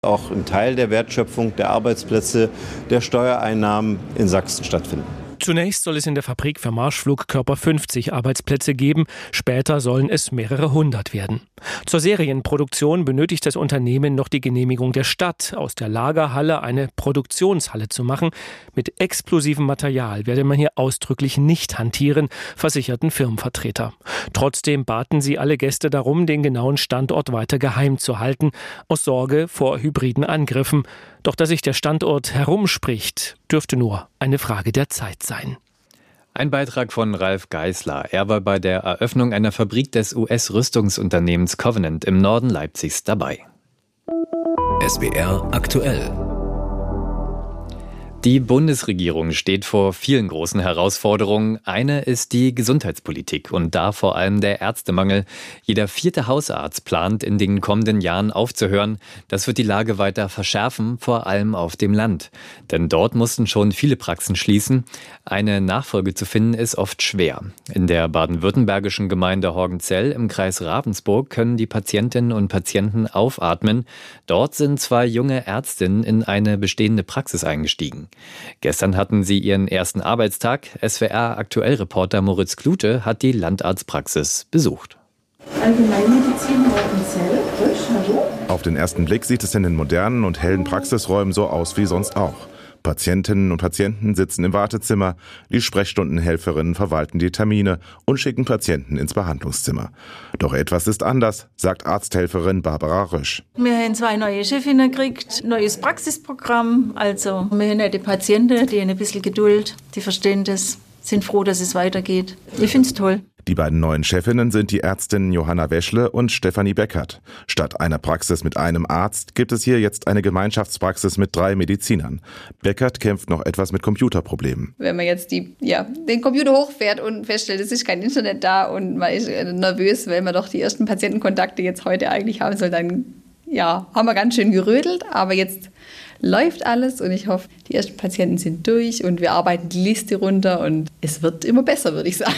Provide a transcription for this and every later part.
Auch ein Teil der Wertschöpfung, der Arbeitsplätze, der Steuereinnahmen in Sachsen stattfinden. Zunächst soll es in der Fabrik für Marschflugkörper 50 Arbeitsplätze geben, später sollen es mehrere hundert werden. Zur Serienproduktion benötigt das Unternehmen noch die Genehmigung der Stadt, aus der Lagerhalle eine Produktionshalle zu machen. Mit explosivem Material werde man hier ausdrücklich nicht hantieren, versicherten Firmenvertreter. Trotzdem baten sie alle Gäste darum, den genauen Standort weiter geheim zu halten, aus Sorge vor hybriden Angriffen. Doch dass sich der Standort herumspricht, dürfte nur eine Frage der Zeit sein. Ein Beitrag von Ralf Geisler. Er war bei der Eröffnung einer Fabrik des US-Rüstungsunternehmens Covenant im Norden Leipzigs dabei. SWR aktuell. Die Bundesregierung steht vor vielen großen Herausforderungen. Eine ist die Gesundheitspolitik und da vor allem der Ärztemangel. Jeder 4. Hausarzt plant, in den kommenden Jahren aufzuhören. Das wird die Lage weiter verschärfen, vor allem auf dem Land. Denn dort mussten schon viele Praxen schließen. Eine Nachfolge zu finden ist oft schwer. In der baden-württembergischen Gemeinde Horgenzell im Kreis Ravensburg können die Patientinnen und Patienten aufatmen. Dort sind 2 junge Ärztinnen in eine bestehende Praxis eingestiegen. Gestern hatten sie ihren ersten Arbeitstag. SWR-Aktuell-Reporter Moritz Klute hat die Landarztpraxis besucht. Allgemeinmedizin Horgenzell. Hallo. Auf den ersten Blick sieht es in den modernen und hellen Praxisräumen so aus wie sonst auch. Patientinnen und Patienten sitzen im Wartezimmer, die Sprechstundenhelferinnen verwalten die Termine und schicken Patienten ins Behandlungszimmer. Doch etwas ist anders, sagt Arzthelferin Barbara Rösch. Wir haben 2 neue Chefinnen gekriegt, neues Praxisprogramm. Also wir haben die Patienten, die haben ein bisschen Geduld, die verstehen das, sind froh, dass es weitergeht. Ich finde es toll. Die beiden neuen Chefinnen sind die Ärztinnen Johanna Weschle und Stefanie Beckert. Statt einer Praxis mit einem Arzt gibt es hier jetzt eine Gemeinschaftspraxis mit 3 Medizinern. Beckert kämpft noch etwas mit Computerproblemen. Wenn man jetzt den Computer hochfährt und feststellt, es ist kein Internet da und man ist nervös, weil man doch die ersten Patientenkontakte jetzt heute eigentlich haben soll, dann haben wir ganz schön gerödelt, aber jetzt läuft alles und ich hoffe, die ersten Patienten sind durch und wir arbeiten die Liste runter und es wird immer besser, würde ich sagen.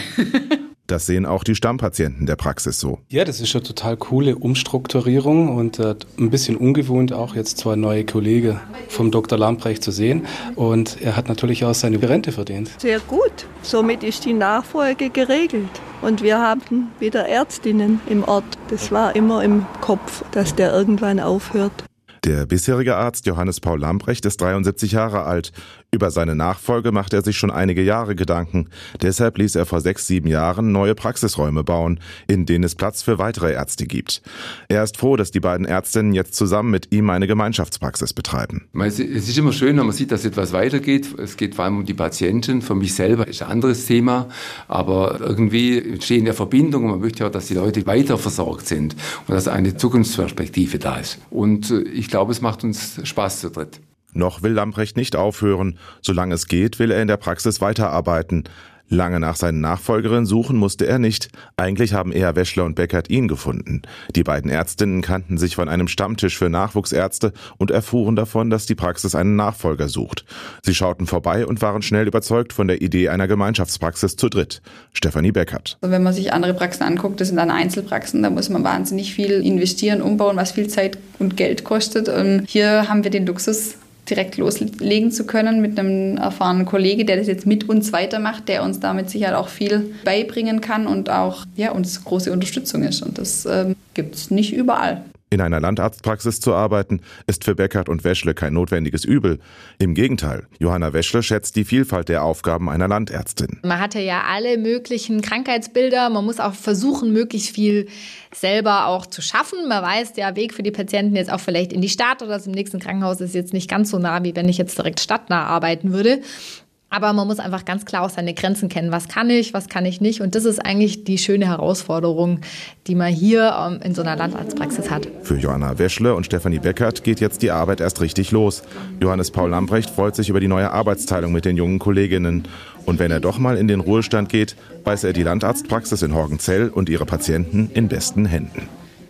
Das sehen auch die Stammpatienten der Praxis so. Ja, das ist eine total coole Umstrukturierung und ein bisschen ungewohnt auch jetzt 2 neue Kollegen vom Dr. Lamprecht zu sehen. Und er hat natürlich auch seine Rente verdient. Sehr gut. Somit ist die Nachfolge geregelt. Und wir haben wieder Ärztinnen im Ort. Das war immer im Kopf, dass der irgendwann aufhört. Der bisherige Arzt Johannes Paul Lamprecht ist 73 Jahre alt. Über seine Nachfolge macht er sich schon einige Jahre Gedanken. Deshalb ließ er vor 6-7 Jahren neue Praxisräume bauen, in denen es Platz für weitere Ärzte gibt. Er ist froh, dass die beiden Ärztinnen jetzt zusammen mit ihm eine Gemeinschaftspraxis betreiben. Es ist immer schön, wenn man sieht, dass etwas weitergeht. Es geht vor allem um die Patienten. Für mich selber ist ein anderes Thema. Aber irgendwie entstehen ja Verbindungen. Man möchte ja, dass die Leute weiter versorgt sind und dass eine Zukunftsperspektive da ist. Und ich glaube, es macht uns Spaß zu dritt. Noch will Lamprecht nicht aufhören. Solange es geht, will er in der Praxis weiterarbeiten. Lange nach seinen Nachfolgerinnen suchen musste er nicht. Eigentlich haben eher Weschle und Beckert ihn gefunden. Die beiden Ärztinnen kannten sich von einem Stammtisch für Nachwuchsärzte und erfuhren davon, dass die Praxis einen Nachfolger sucht. Sie schauten vorbei und waren schnell überzeugt von der Idee einer Gemeinschaftspraxis zu dritt. Stefanie Beckert. Wenn man sich andere Praxen anguckt, das sind dann Einzelpraxen, da muss man wahnsinnig viel investieren, umbauen, was viel Zeit und Geld kostet. Und hier haben wir den Luxus, direkt loslegen zu können mit einem erfahrenen Kollege, der das jetzt mit uns weitermacht, der uns damit sicher auch viel beibringen kann und auch uns große Unterstützung ist. Und das gibt es nicht überall. In einer Landarztpraxis zu arbeiten, ist für Beckert und Weschle kein notwendiges Übel. Im Gegenteil, Johanna Weschle schätzt die Vielfalt der Aufgaben einer Landärztin. Man hatte ja alle möglichen Krankheitsbilder. Man muss auch versuchen, möglichst viel selber auch zu schaffen. Man weiß, der Weg für die Patienten jetzt auch vielleicht in die Stadt oder im nächsten Krankenhaus ist jetzt nicht ganz so nah, wie wenn ich jetzt direkt stadtnah arbeiten würde. Aber man muss einfach ganz klar auch seine Grenzen kennen. Was kann ich nicht? Und das ist eigentlich die schöne Herausforderung, die man hier in so einer Landarztpraxis hat. Für Johanna Weschle und Stefanie Beckert geht jetzt die Arbeit erst richtig los. Johannes Paul Lamprecht freut sich über die neue Arbeitsteilung mit den jungen Kolleginnen. Und wenn er doch mal in den Ruhestand geht, weiß er die Landarztpraxis in Horgenzell und ihre Patienten in besten Händen.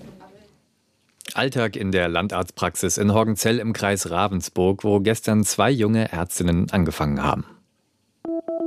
Alltag in der Landarztpraxis in Horgenzell im Kreis Ravensburg, wo gestern 2 junge Ärztinnen angefangen haben.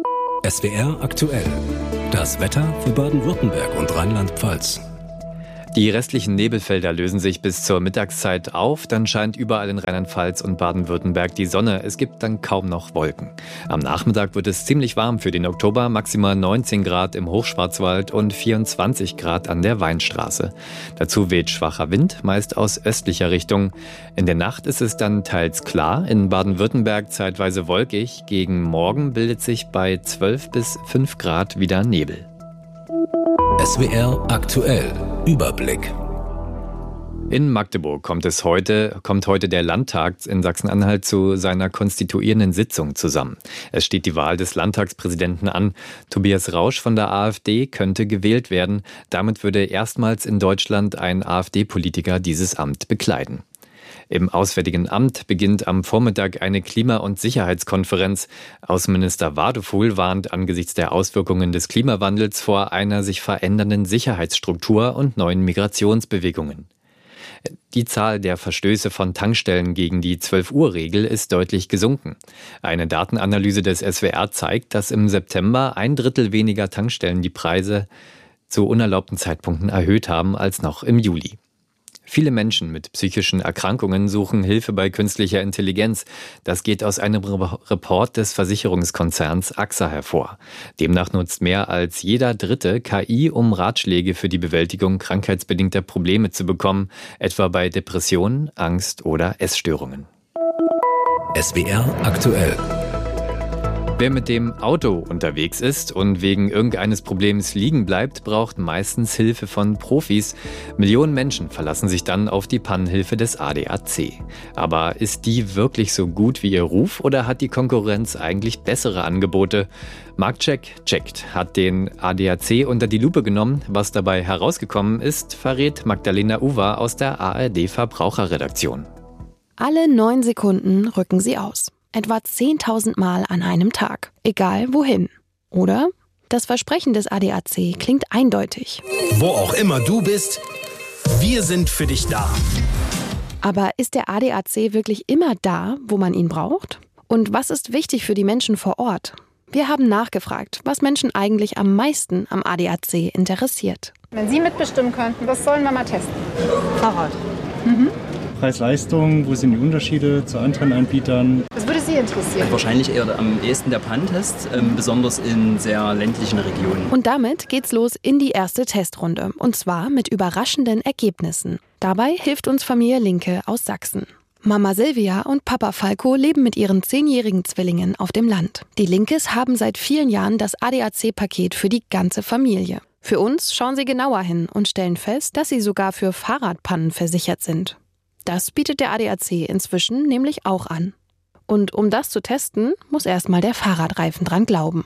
SWR aktuell. Das Wetter für Baden-Württemberg und Rheinland-Pfalz. Die restlichen Nebelfelder lösen sich bis zur Mittagszeit auf. Dann scheint überall in Rheinland-Pfalz und Baden-Württemberg die Sonne. Es gibt dann kaum noch Wolken. Am Nachmittag wird es ziemlich warm für den Oktober. Maximal 19 Grad im Hochschwarzwald und 24 Grad an der Weinstraße. Dazu weht schwacher Wind, meist aus östlicher Richtung. In der Nacht ist es dann teils klar. In Baden-Württemberg zeitweise wolkig. Gegen Morgen bildet sich bei 12 bis 5 Grad wieder Nebel. SWR aktuell. Überblick. In Magdeburg kommt heute der Landtag in Sachsen-Anhalt zu seiner konstituierenden Sitzung zusammen. Es steht die Wahl des Landtagspräsidenten an. Tobias Rausch von der AfD könnte gewählt werden. Damit würde erstmals in Deutschland ein AfD-Politiker dieses Amt bekleiden. Im Auswärtigen Amt beginnt am Vormittag eine Klima- und Sicherheitskonferenz. Außenminister Wadefuhl warnt angesichts der Auswirkungen des Klimawandels vor einer sich verändernden Sicherheitsstruktur und neuen Migrationsbewegungen. Die Zahl der Verstöße von Tankstellen gegen die 12-Uhr-Regel ist deutlich gesunken. Eine Datenanalyse des SWR zeigt, dass im September 1/3 weniger Tankstellen die Preise zu unerlaubten Zeitpunkten erhöht haben als noch im Juli. Viele Menschen mit psychischen Erkrankungen suchen Hilfe bei künstlicher Intelligenz. Das geht aus einem Report des Versicherungskonzerns AXA hervor. Demnach nutzt mehr als jeder Dritte KI, um Ratschläge für die Bewältigung krankheitsbedingter Probleme zu bekommen, etwa bei Depressionen, Angst oder Essstörungen. SWR aktuell. Wer mit dem Auto unterwegs ist und wegen irgendeines Problems liegen bleibt, braucht meistens Hilfe von Profis. Millionen Menschen verlassen sich dann auf die Pannenhilfe des ADAC. Aber ist die wirklich so gut wie ihr Ruf oder hat die Konkurrenz eigentlich bessere Angebote? Marktcheck checkt, hat den ADAC unter die Lupe genommen. Was dabei herausgekommen ist, verrät Magdalena Uwa aus der ARD Verbraucherredaktion. Alle 9 Sekunden rücken sie aus. Etwa 10.000 Mal an einem Tag. Egal wohin. Oder? Das Versprechen des ADAC klingt eindeutig. Wo auch immer du bist, wir sind für dich da. Aber ist der ADAC wirklich immer da, wo man ihn braucht? Und was ist wichtig für die Menschen vor Ort? Wir haben nachgefragt, was Menschen eigentlich am meisten am ADAC interessiert. Wenn Sie mitbestimmen könnten, was sollen wir mal testen? Fahrrad. Preis-Leistung, wo sind die Unterschiede zu anderen Anbietern? Was würde Sie interessieren? Wahrscheinlich eher am ehesten der Pannentest, besonders in sehr ländlichen Regionen. Und damit geht's los in die erste Testrunde. Und zwar mit überraschenden Ergebnissen. Dabei hilft uns Familie Linke aus Sachsen. Mama Silvia und Papa Falco leben mit ihren 10-jährigen Zwillingen auf dem Land. Die Linkes haben seit vielen Jahren das ADAC-Paket für die ganze Familie. Für uns schauen sie genauer hin und stellen fest, dass sie sogar für Fahrradpannen versichert sind. Das bietet der ADAC inzwischen nämlich auch an. Und um das zu testen, muss erstmal der Fahrradreifen dran glauben.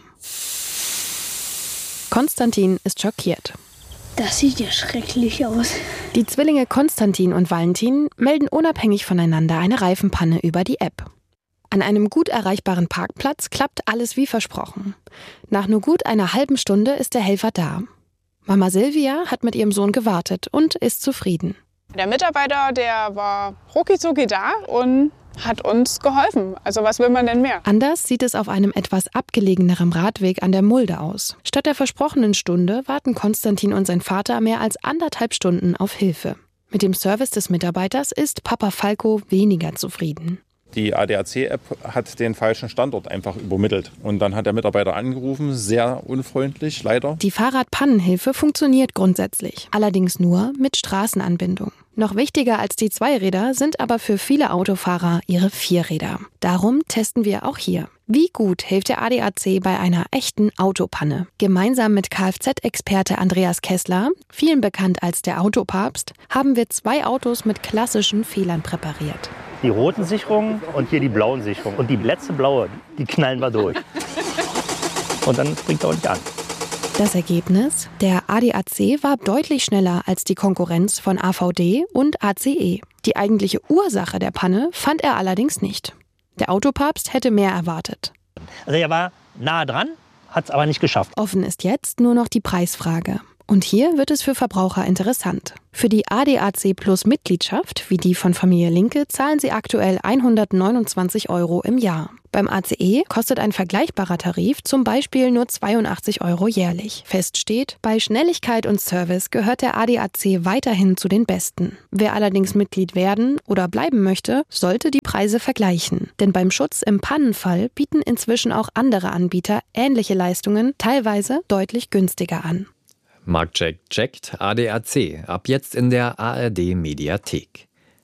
Konstantin ist schockiert. Das sieht ja schrecklich aus. Die Zwillinge Konstantin und Valentin melden unabhängig voneinander eine Reifenpanne über die App. An einem gut erreichbaren Parkplatz klappt alles wie versprochen. Nach nur gut einer halben Stunde ist der Helfer da. Mama Silvia hat mit ihrem Sohn gewartet und ist zufrieden. Der Mitarbeiter, der war rucki-zucki da und hat uns geholfen. Also was will man denn mehr? Anders sieht es auf einem etwas abgelegeneren Radweg an der Mulde aus. Statt der versprochenen Stunde warten Konstantin und sein Vater mehr als 1,5 Stunden auf Hilfe. Mit dem Service des Mitarbeiters ist Papa Falco weniger zufrieden. Die ADAC-App hat den falschen Standort einfach übermittelt. Und dann hat der Mitarbeiter angerufen, sehr unfreundlich, leider. Die Fahrradpannenhilfe funktioniert grundsätzlich, allerdings nur mit Straßenanbindung. Noch wichtiger als die Zweiräder sind aber für viele Autofahrer ihre Vierräder. Darum testen wir auch hier. Wie gut hilft der ADAC bei einer echten Autopanne? Gemeinsam mit Kfz-Experte Andreas Kessler, vielen bekannt als der Autopapst, haben wir 2 Autos mit klassischen Fehlern präpariert. Die roten Sicherungen und hier die blauen Sicherungen. Und die letzte blaue, die knallen wir durch. Und dann springt er auch nicht an. Das Ergebnis? Der ADAC war deutlich schneller als die Konkurrenz von AVD und ACE. Die eigentliche Ursache der Panne fand er allerdings nicht. Der Autopapst hätte mehr erwartet. Also er war nah dran, hat es aber nicht geschafft. Offen ist jetzt nur noch die Preisfrage. Und hier wird es für Verbraucher interessant. Für die ADAC Plus Mitgliedschaft, wie die von Familie Linke, zahlen sie aktuell 129 € im Jahr. Beim ACE kostet ein vergleichbarer Tarif zum Beispiel nur 82 € jährlich. Fest steht, bei Schnelligkeit und Service gehört der ADAC weiterhin zu den besten. Wer allerdings Mitglied werden oder bleiben möchte, sollte die Preise vergleichen. Denn beim Schutz im Pannenfall bieten inzwischen auch andere Anbieter ähnliche Leistungen, teilweise deutlich günstiger an. Marktcheck checkt ADAC, ab jetzt in der ARD-Mediathek.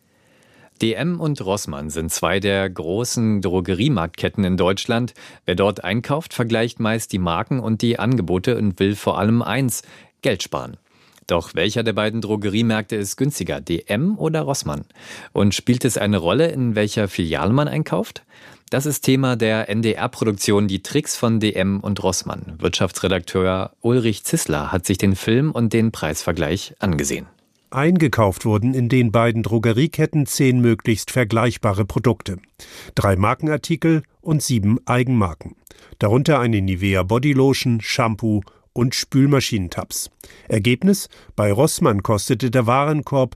DM und Rossmann sind zwei der großen Drogeriemarktketten in Deutschland. Wer dort einkauft, vergleicht meist die Marken und die Angebote und will vor allem eins: Geld sparen. Doch welcher der beiden Drogeriemärkte ist günstiger, DM oder Rossmann? Und spielt es eine Rolle, in welcher Filiale man einkauft? Das ist Thema der NDR-Produktion Die Tricks von DM und Rossmann. Wirtschaftsredakteur Ulrich Zissler hat sich den Film und den Preisvergleich angesehen. Eingekauft wurden in den beiden Drogerieketten 10 möglichst vergleichbare Produkte. 3 Markenartikel und 7 Eigenmarken. Darunter eine Nivea Bodylotion, Shampoo und Spülmaschinentabs. Ergebnis: Bei Rossmann kostete der Warenkorb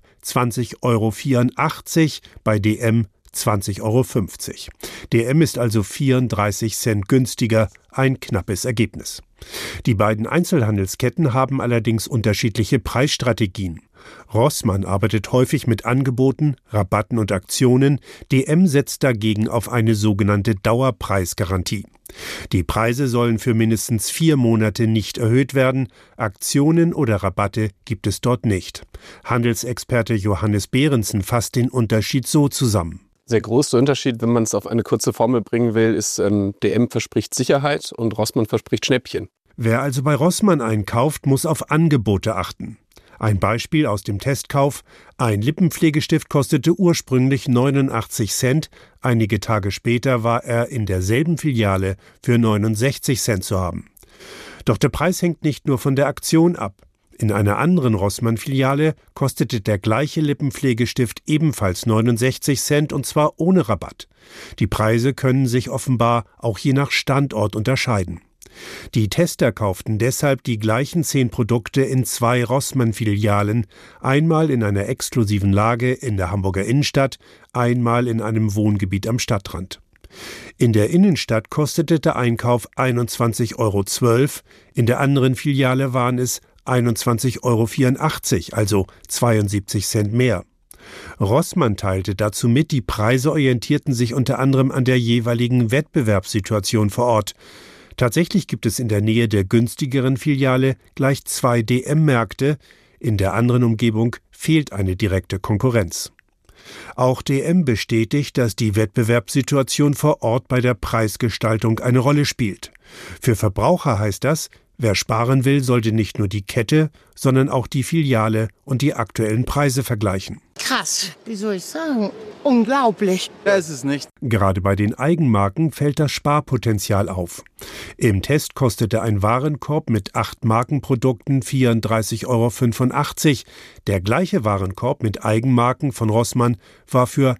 20,84 €, bei DM 20,50 €. DM ist also 34 Cent günstiger, ein knappes Ergebnis. Die beiden Einzelhandelsketten haben allerdings unterschiedliche Preisstrategien. Rossmann arbeitet häufig mit Angeboten, Rabatten und Aktionen, DM setzt dagegen auf eine sogenannte Dauerpreisgarantie. Die Preise sollen für mindestens 4 Monate nicht erhöht werden, Aktionen oder Rabatte gibt es dort nicht. Handelsexperte Johannes Behrensen fasst den Unterschied so zusammen. Der große Unterschied, wenn man es auf eine kurze Formel bringen will, ist, DM verspricht Sicherheit und Rossmann verspricht Schnäppchen. Wer also bei Rossmann einkauft, muss auf Angebote achten. Ein Beispiel aus dem Testkauf: Ein Lippenpflegestift kostete ursprünglich 89 Cent, einige Tage später war er in derselben Filiale für 69 Cent zu haben. Doch der Preis hängt nicht nur von der Aktion ab. In einer anderen Rossmann-Filiale kostete der gleiche Lippenpflegestift ebenfalls 69 Cent und zwar ohne Rabatt. Die Preise können sich offenbar auch je nach Standort unterscheiden. Die Tester kauften deshalb die gleichen 10 Produkte in 2 Rossmann-Filialen, einmal in einer exklusiven Lage in der Hamburger Innenstadt, einmal in einem Wohngebiet am Stadtrand. In der Innenstadt kostete der Einkauf 21,12 €, in der anderen Filiale waren es 21,84 €, also 72 Cent mehr. Rossmann teilte dazu mit, die Preise orientierten sich unter anderem an der jeweiligen Wettbewerbssituation vor Ort. Tatsächlich gibt es in der Nähe der günstigeren Filiale gleich 2 DM-Märkte, in der anderen Umgebung fehlt eine direkte Konkurrenz. Auch DM bestätigt, dass die Wettbewerbssituation vor Ort bei der Preisgestaltung eine Rolle spielt. Für Verbraucher heißt das: Wer sparen will, sollte nicht nur die Kette, sondern auch die Filiale und die aktuellen Preise vergleichen. Krass, wie soll ich sagen? Unglaublich. Ja, ist es nicht. Gerade bei den Eigenmarken fällt das Sparpotenzial auf. Im Test kostete ein Warenkorb mit 8 Markenprodukten 34,85 €. Der gleiche Warenkorb mit Eigenmarken von Rossmann war für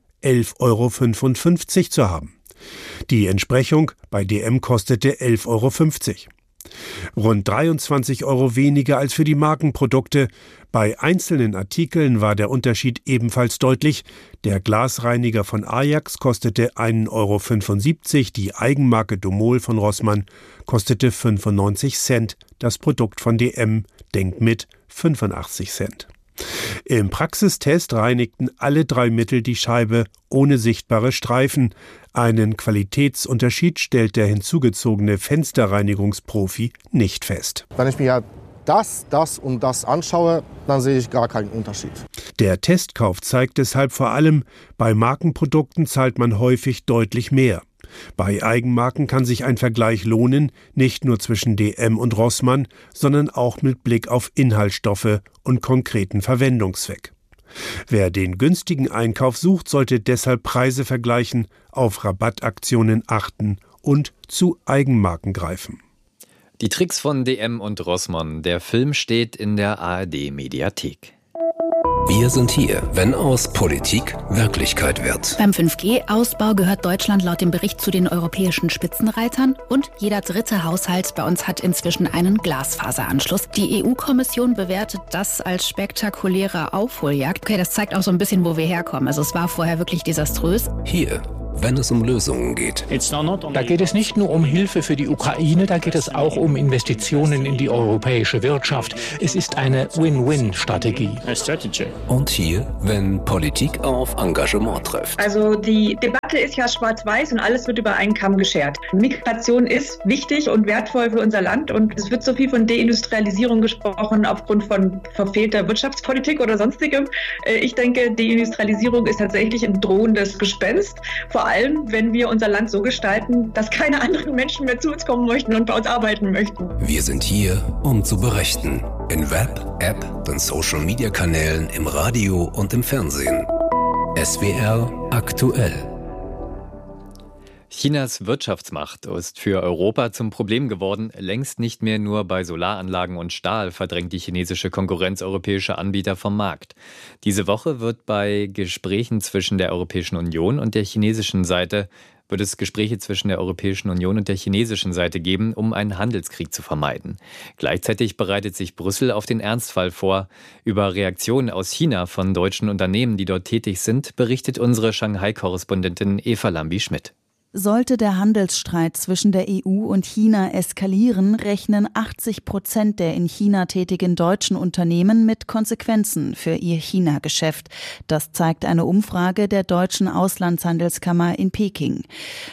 11,55 € zu haben. Die Entsprechung bei DM kostete 11,50 €. Rund 23 € weniger als für die Markenprodukte. Bei einzelnen Artikeln war der Unterschied ebenfalls deutlich. Der Glasreiniger von Ajax kostete 1,75 €, die Eigenmarke Domol von Rossmann kostete 95 Cent, das Produkt von DM denkt mit 85 Cent. Im Praxistest reinigten alle 3 Mittel die Scheibe ohne sichtbare Streifen. Einen Qualitätsunterschied stellt der hinzugezogene Fensterreinigungsprofi nicht fest. Wenn ich mir das und das anschaue, dann sehe ich gar keinen Unterschied. Der Testkauf zeigt deshalb vor allem, bei Markenprodukten zahlt man häufig deutlich mehr. Bei Eigenmarken kann sich ein Vergleich lohnen, nicht nur zwischen DM und Rossmann, sondern auch mit Blick auf Inhaltsstoffe und konkreten Verwendungszweck. Wer den günstigen Einkauf sucht, sollte deshalb Preise vergleichen, auf Rabattaktionen achten und zu Eigenmarken greifen. Die Tricks von DM und Rossmann. Der Film steht in der ARD-Mediathek. Wir sind hier, wenn aus Politik Wirklichkeit wird. Beim 5G-Ausbau gehört Deutschland laut dem Bericht zu den europäischen Spitzenreitern und jeder 3. Haushalt bei uns hat inzwischen einen Glasfaseranschluss. Die EU-Kommission bewertet das als spektakuläre Aufholjagd. Okay, das zeigt auch so ein bisschen, wo wir herkommen. Also es war vorher wirklich desaströs. Hier wenn es um Lösungen geht. Da geht es nicht nur um Hilfe für die Ukraine, da geht es auch um Investitionen in die europäische Wirtschaft. Es ist eine Win-Win-Strategie. Und hier, wenn Politik auf Engagement trifft. Also die Debatte ist ja schwarz-weiß und alles wird über einen Kamm geschert. Migration ist wichtig und wertvoll für unser Land und es wird so viel von Deindustrialisierung gesprochen aufgrund von verfehlter Wirtschaftspolitik oder sonstigem. Ich denke, Deindustrialisierung ist tatsächlich ein drohendes Gespenst. Vor allem, wenn wir unser Land so gestalten, dass keine anderen Menschen mehr zu uns kommen möchten und bei uns arbeiten möchten. Wir sind hier, um zu berichten. In Web, App, den Social-Media-Kanälen, im Radio und im Fernsehen. SWR aktuell. Chinas Wirtschaftsmacht ist für Europa zum Problem geworden. Längst nicht mehr nur bei Solaranlagen und Stahl verdrängt die chinesische Konkurrenz europäische Anbieter vom Markt. Diese Woche wird bei Gesprächen zwischen der Europäischen Union und der chinesischen Seite geben, um einen Handelskrieg zu vermeiden. Gleichzeitig bereitet sich Brüssel auf den Ernstfall vor. Über Reaktionen aus China von deutschen Unternehmen, die dort tätig sind, berichtet unsere Shanghai-Korrespondentin Eva Lambi-Schmidt. Sollte der Handelsstreit zwischen der EU und China eskalieren, rechnen 80% der in China tätigen deutschen Unternehmen mit Konsequenzen für ihr China-Geschäft. Das zeigt eine Umfrage der Deutschen Auslandshandelskammer in Peking.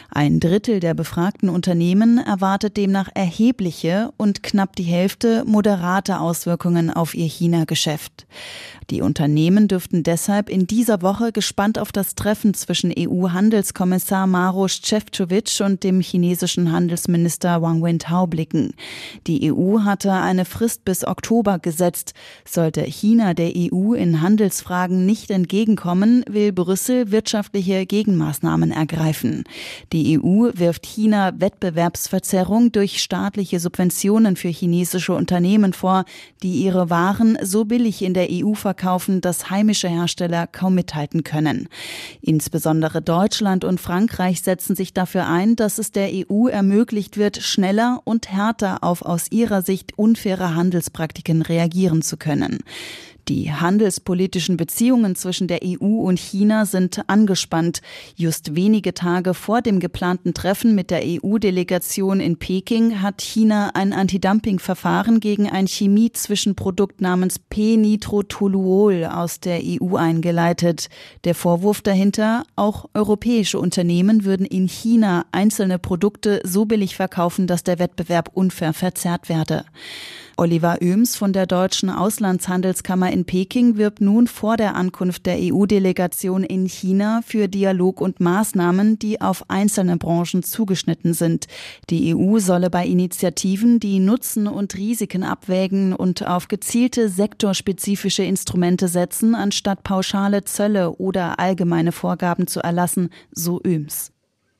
1/3 der befragten Unternehmen erwartet demnach erhebliche und knapp die Hälfte moderate Auswirkungen auf ihr China-Geschäft. Die Unternehmen dürften deshalb in dieser Woche gespannt auf das Treffen zwischen EU-Handelskommissar Maroš Šefčovič und dem chinesischen Handelsminister Wang Wentao blicken. Die EU hatte eine Frist bis Oktober gesetzt. Sollte China der EU in Handelsfragen nicht entgegenkommen, will Brüssel wirtschaftliche Gegenmaßnahmen ergreifen. Die EU wirft China Wettbewerbsverzerrung durch staatliche Subventionen für chinesische Unternehmen vor, die ihre Waren so billig in der EU verkaufen, dass heimische Hersteller kaum mithalten können. Insbesondere Deutschland und Frankreich setzen sich dafür ein, dass es der EU ermöglicht wird, schneller und härter auf aus ihrer Sicht unfaire Handelspraktiken reagieren zu können. Die handelspolitischen Beziehungen zwischen der EU und China sind angespannt. Just wenige Tage vor dem geplanten Treffen mit der EU-Delegation in Peking hat China ein Antidumping-Verfahren gegen ein Chemie-Zwischenprodukt namens P-Nitrotoluol aus der EU eingeleitet. Der Vorwurf dahinter, auch europäische Unternehmen würden in China einzelne Produkte so billig verkaufen, dass der Wettbewerb unfair verzerrt werde. Oliver Oehms von der Deutschen Auslandshandelskammer in Peking wirbt nun vor der Ankunft der EU-Delegation in China für Dialog und Maßnahmen, die auf einzelne Branchen zugeschnitten sind. Die EU solle bei Initiativen die Nutzen und Risiken abwägen und auf gezielte sektorspezifische Instrumente setzen, anstatt pauschale Zölle oder allgemeine Vorgaben zu erlassen, so Oehms.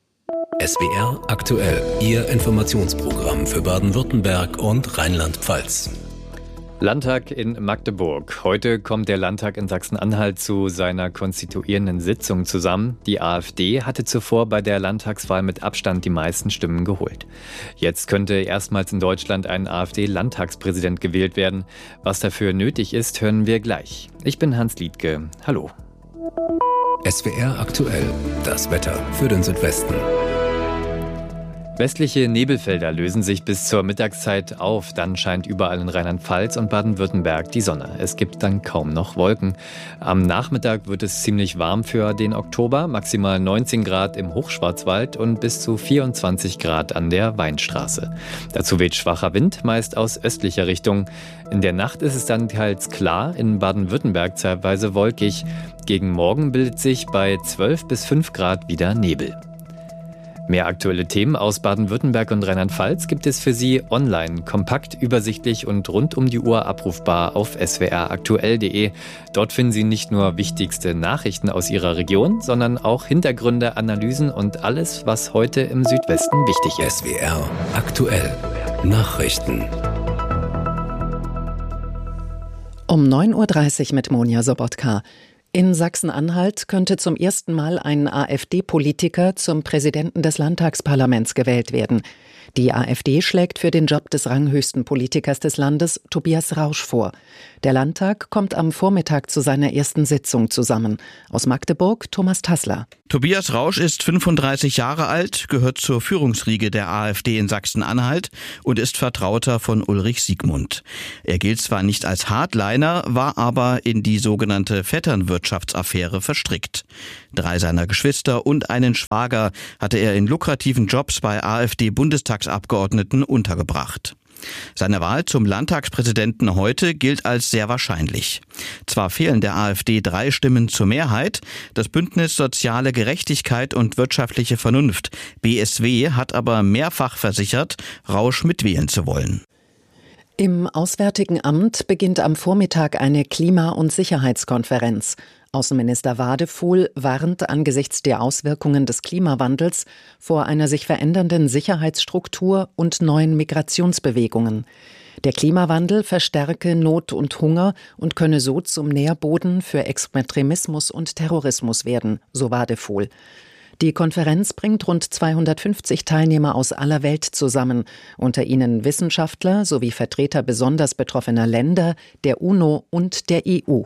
SWR aktuell, Ihr Informationsprogramm für Baden-Württemberg und Rheinland-Pfalz. Landtag in Magdeburg. Heute kommt der Landtag in Sachsen-Anhalt zu seiner konstituierenden Sitzung zusammen. Die AfD hatte zuvor bei der Landtagswahl mit Abstand die meisten Stimmen geholt. Jetzt könnte erstmals in Deutschland ein AfD-Landtagspräsident gewählt werden. Was dafür nötig ist, hören wir gleich. Ich bin Hans Liedtke. Hallo. SWR aktuell, das Wetter für den Südwesten. Westliche Nebelfelder lösen sich bis zur Mittagszeit auf. Dann scheint überall in Rheinland-Pfalz und Baden-Württemberg die Sonne. Es gibt dann kaum noch Wolken. Am Nachmittag wird es ziemlich warm für den Oktober. Maximal 19 Grad im Hochschwarzwald und bis zu 24 Grad an der Weinstraße. Dazu weht schwacher Wind, meist aus östlicher Richtung. In der Nacht ist es dann teils klar, in Baden-Württemberg teilweise wolkig. Gegen Morgen bildet sich bei 12 bis 5 Grad wieder Nebel. Mehr aktuelle Themen aus Baden-Württemberg und Rheinland-Pfalz gibt es für Sie online, kompakt, übersichtlich und rund um die Uhr abrufbar auf swraktuell.de. Dort finden Sie nicht nur wichtigste Nachrichten aus Ihrer Region, sondern auch Hintergründe, Analysen und alles, was heute im Südwesten wichtig ist. SWR aktuell Nachrichten. Um 9.30 Uhr mit Monja Sobotka. In Sachsen-Anhalt könnte zum ersten Mal ein AfD-Politiker zum Präsidenten des Landtagsparlaments gewählt werden. Die AfD schlägt für den Job des ranghöchsten Politikers des Landes Tobias Rausch vor. Der Landtag kommt am Vormittag zu seiner ersten Sitzung zusammen. Aus Magdeburg Thomas Tassler. Tobias Rausch ist 35 Jahre alt, gehört zur Führungsriege der AfD in Sachsen-Anhalt und ist Vertrauter von Ulrich Siegmund. Er gilt zwar nicht als Hardliner, war aber in die sogenannte Vetternwirtschaftsaffäre verstrickt. 3 seiner Geschwister und einen Schwager hatte er in lukrativen Jobs bei AfD-Bundestagsabgeordneten untergebracht. Seine Wahl zum Landtagspräsidenten heute gilt als sehr wahrscheinlich. Zwar fehlen der AfD 3 Stimmen zur Mehrheit, das Bündnis Soziale Gerechtigkeit und wirtschaftliche Vernunft, BSW, hat aber mehrfach versichert, Rausch mitwählen zu wollen. Im Auswärtigen Amt beginnt am Vormittag eine Klima- und Sicherheitskonferenz. Außenminister Wadefuhl warnt angesichts der Auswirkungen des Klimawandels vor einer sich verändernden Sicherheitsstruktur und neuen Migrationsbewegungen. Der Klimawandel verstärke Not und Hunger und könne so zum Nährboden für Extremismus und Terrorismus werden, so Wadefuhl. Die Konferenz bringt rund 250 Teilnehmer aus aller Welt zusammen, unter ihnen Wissenschaftler sowie Vertreter besonders betroffener Länder, der UNO und der EU.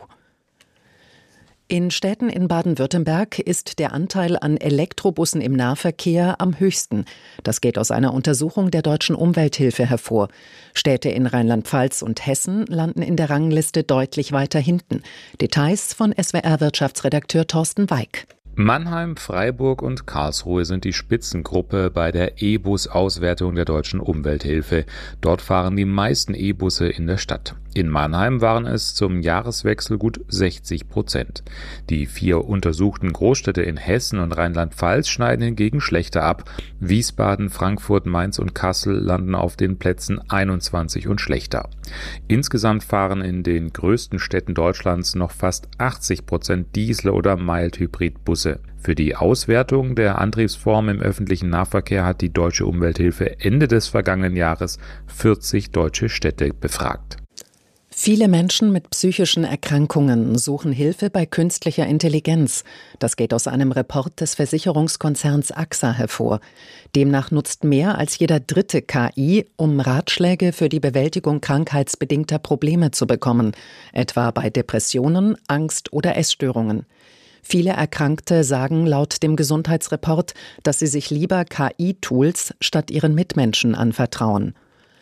In Städten in Baden-Württemberg ist der Anteil an Elektrobussen im Nahverkehr am höchsten. Das geht aus einer Untersuchung der Deutschen Umwelthilfe hervor. Städte in Rheinland-Pfalz und Hessen landen in der Rangliste deutlich weiter hinten. Details von SWR-Wirtschaftsredakteur Thorsten Weig. Mannheim, Freiburg und Karlsruhe sind die Spitzengruppe bei der E-Bus-Auswertung der Deutschen Umwelthilfe. Dort fahren die meisten E-Busse in der Stadt. In Mannheim waren es zum Jahreswechsel gut 60%. Die 4 untersuchten Großstädte in Hessen und Rheinland-Pfalz schneiden hingegen schlechter ab. Wiesbaden, Frankfurt, Mainz und Kassel landen auf den Plätzen 21 und schlechter. Insgesamt fahren in den größten Städten Deutschlands noch fast 80% Diesel- oder Mild-Hybrid-Busse. Für die Auswertung der Antriebsform im öffentlichen Nahverkehr hat die Deutsche Umwelthilfe Ende des vergangenen Jahres 40 deutsche Städte befragt. Viele Menschen mit psychischen Erkrankungen suchen Hilfe bei künstlicher Intelligenz. Das geht aus einem Report des Versicherungskonzerns AXA hervor. Demnach nutzt mehr als jeder dritte KI, um Ratschläge für die Bewältigung krankheitsbedingter Probleme zu bekommen, etwa bei Depressionen, Angst oder Essstörungen. Viele Erkrankte sagen laut dem Gesundheitsreport, dass sie sich lieber KI-Tools statt ihren Mitmenschen anvertrauen.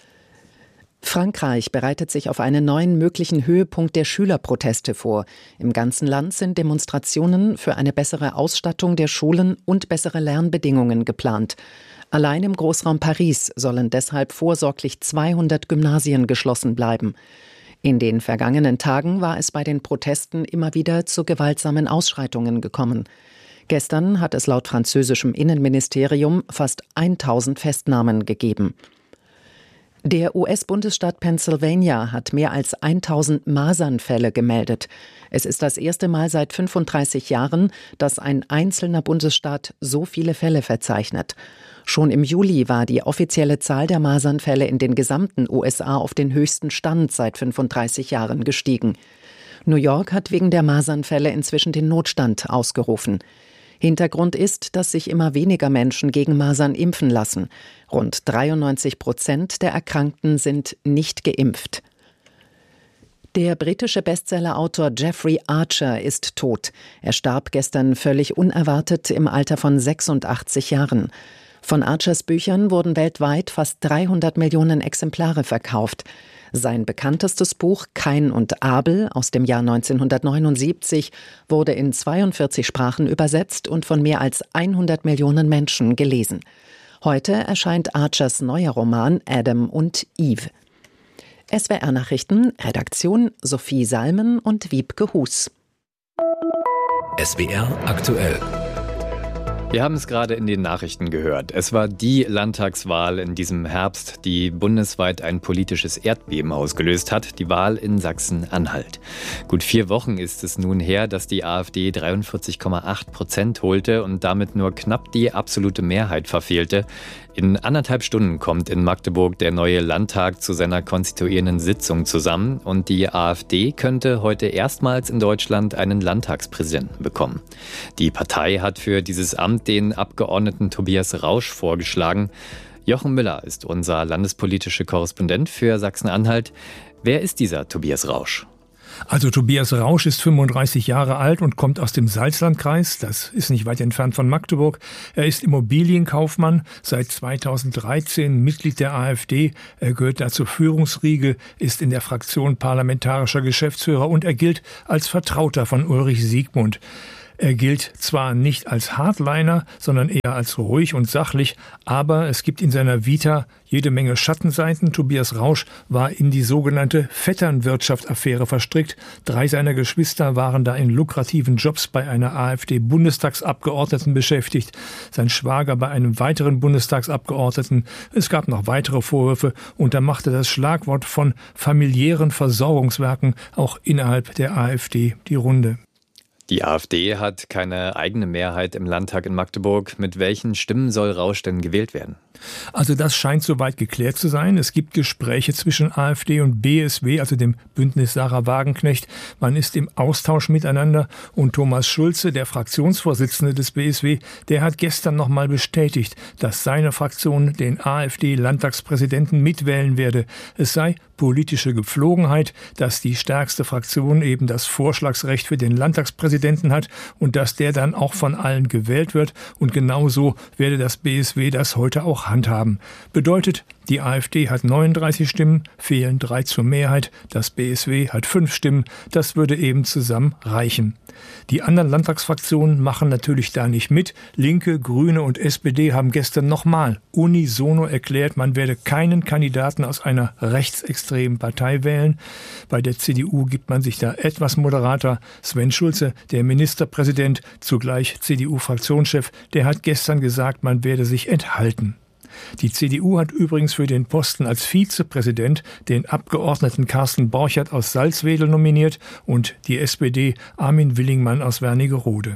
Frankreich bereitet sich auf einen neuen möglichen Höhepunkt der Schülerproteste vor. Im ganzen Land sind Demonstrationen für eine bessere Ausstattung der Schulen und bessere Lernbedingungen geplant. Allein im Großraum Paris sollen deshalb vorsorglich 200 Gymnasien geschlossen bleiben. In den vergangenen Tagen war es bei den Protesten immer wieder zu gewaltsamen Ausschreitungen gekommen. Gestern hat es laut französischem Innenministerium fast 1000 Festnahmen gegeben. Der US-Bundesstaat Pennsylvania hat mehr als 1000 Masernfälle gemeldet. Es ist das erste Mal seit 35 Jahren, dass ein einzelner Bundesstaat so viele Fälle verzeichnet. Schon im Juli war die offizielle Zahl der Masernfälle in den gesamten USA auf den höchsten Stand seit 35 Jahren gestiegen. New York hat wegen der Masernfälle inzwischen den Notstand ausgerufen. Hintergrund ist, dass sich immer weniger Menschen gegen Masern impfen lassen. Rund 93% der Erkrankten sind nicht geimpft. Der britische Bestsellerautor Jeffrey Archer ist tot. Er starb gestern völlig unerwartet im Alter von 86 Jahren. Von Archers Büchern wurden weltweit fast 300 Millionen Exemplare verkauft. Sein bekanntestes Buch Kain und Abel aus dem Jahr 1979 wurde in 42 Sprachen übersetzt und von mehr als 100 Millionen Menschen gelesen. Heute erscheint Archers neuer Roman Adam und Eve. SWR-Nachrichten, Redaktion Sophie Salmen und Wiebke Hus. SWR aktuell. Wir haben es gerade in den Nachrichten gehört. Es war die Landtagswahl in diesem Herbst, die bundesweit ein politisches Erdbeben ausgelöst hat, die Wahl in Sachsen-Anhalt. Gut 4 Wochen ist es nun her, dass die AfD 43,8% holte und damit nur knapp die absolute Mehrheit verfehlte. In 1,5 Stunden kommt in Magdeburg der neue Landtag zu seiner konstituierenden Sitzung zusammen und die AfD könnte heute erstmals in Deutschland einen Landtagspräsidenten bekommen. Die Partei hat für dieses Amt den Abgeordneten Tobias Rausch vorgeschlagen. Jochen Müller ist unser landespolitischer Korrespondent für Sachsen-Anhalt. Wer ist dieser Tobias Rausch? Also Tobias Rausch ist 35 Jahre alt und kommt aus dem Salzlandkreis. Das ist nicht weit entfernt von Magdeburg. Er ist Immobilienkaufmann, seit 2013 Mitglied der AfD. Er gehört da zur Führungsriege, ist in der Fraktion parlamentarischer Geschäftsführer und er gilt als Vertrauter von Ulrich Siegmund. Er gilt zwar nicht als Hardliner, sondern eher als ruhig und sachlich, aber es gibt in seiner Vita jede Menge Schattenseiten. Tobias Rausch war in die sogenannte Vetternwirtschaft-Affäre verstrickt. 3 seiner Geschwister waren da in lukrativen Jobs bei einer AfD-Bundestagsabgeordneten beschäftigt, sein Schwager bei einem weiteren Bundestagsabgeordneten. Es gab noch weitere Vorwürfe und da machte das Schlagwort von familiären Versorgungswerken auch innerhalb der AfD die Runde. Die AfD hat keine eigene Mehrheit im Landtag in Magdeburg. Mit welchen Stimmen soll Rausch denn gewählt werden? Also das scheint soweit geklärt zu sein. Es gibt Gespräche zwischen AfD und BSW, also dem Bündnis Sarah Wagenknecht. Man ist im Austausch miteinander und Thomas Schulze, der Fraktionsvorsitzende des BSW, der hat gestern nochmal bestätigt, dass seine Fraktion den AfD-Landtagspräsidenten mitwählen werde. Es sei politische Gepflogenheit, dass die stärkste Fraktion eben das Vorschlagsrecht für den Landtagspräsidenten hat und dass der dann auch von allen gewählt wird. Und genauso werde das BSW das heute auch handhaben. Bedeutet, die AfD hat 39 Stimmen, fehlen 3 zur Mehrheit. Das BSW hat 5 Stimmen. Das würde eben zusammen reichen. Die anderen Landtagsfraktionen machen natürlich da nicht mit. Linke, Grüne und SPD haben gestern nochmal unisono erklärt, man werde keinen Kandidaten aus einer rechtsextremen Partei wählen. Bei der CDU gibt man sich da etwas moderater. Sven Schulze, der Ministerpräsident, zugleich CDU-Fraktionschef, der hat gestern gesagt, man werde sich enthalten. Die CDU hat übrigens für den Posten als Vizepräsident den Abgeordneten Carsten Borchert aus Salzwedel nominiert und die SPD Armin Willingmann aus Wernigerode.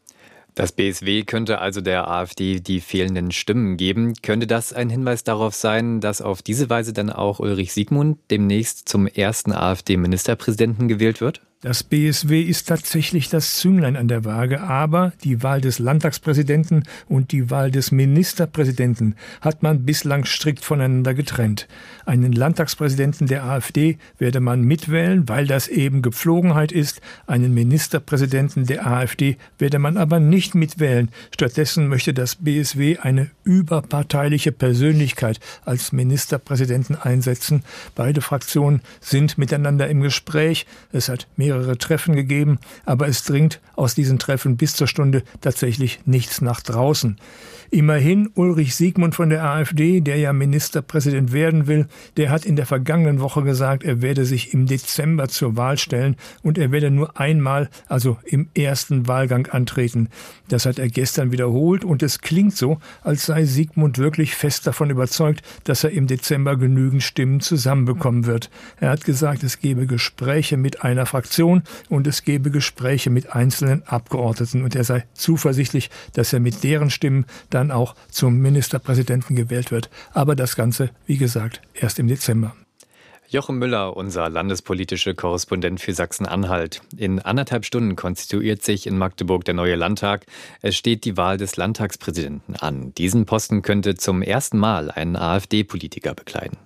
Das BSW könnte also der AfD die fehlenden Stimmen geben. Könnte das ein Hinweis darauf sein, dass auf diese Weise dann auch Ulrich Siegmund demnächst zum ersten AfD-Ministerpräsidenten gewählt wird? Das BSW ist tatsächlich das Zünglein an der Waage, aber die Wahl des Landtagspräsidenten und die Wahl des Ministerpräsidenten hat man bislang strikt voneinander getrennt. Einen Landtagspräsidenten der AfD werde man mitwählen, weil das eben Gepflogenheit ist. Einen Ministerpräsidenten der AfD werde man aber nicht mitwählen. Stattdessen möchte das BSW eine überparteiliche Persönlichkeit als Ministerpräsidenten einsetzen. Beide Fraktionen sind miteinander im Gespräch. Es hat mehrere Treffen gegeben, aber es dringt aus diesen Treffen bis zur Stunde tatsächlich nichts nach draußen. Immerhin Ulrich Siegmund von der AfD, der ja Ministerpräsident werden will, der hat in der vergangenen Woche gesagt, er werde sich im Dezember zur Wahl stellen und er werde nur einmal, also im ersten Wahlgang antreten. Das hat er gestern wiederholt und es klingt so, als sei Siegmund wirklich fest davon überzeugt, dass er im Dezember genügend Stimmen zusammenbekommen wird. Er hat gesagt, es gebe Gespräche mit einer Fraktion und es gebe Gespräche mit einzelnen Abgeordneten und er sei zuversichtlich, dass er mit deren Stimmen dann auch zum Ministerpräsidenten gewählt wird. Aber das Ganze, wie gesagt, erst im Dezember. Jochen Müller, unser landespolitischer Korrespondent für Sachsen-Anhalt. In 1,5 Stunden konstituiert sich in Magdeburg der neue Landtag. Es steht die Wahl des Landtagspräsidenten an. Diesen Posten könnte zum ersten Mal ein AfD-Politiker bekleiden.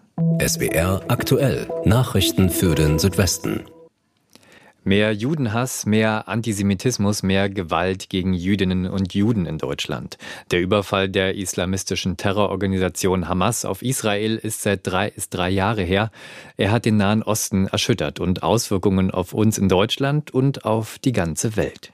SWR aktuell. Nachrichten für den Südwesten. Mehr Judenhass, mehr Antisemitismus, mehr Gewalt gegen Jüdinnen und Juden in Deutschland. Der Überfall der islamistischen Terrororganisation Hamas auf Israel ist 3 Jahre her. Er hat den Nahen Osten erschüttert und Auswirkungen auf uns in Deutschland und auf die ganze Welt.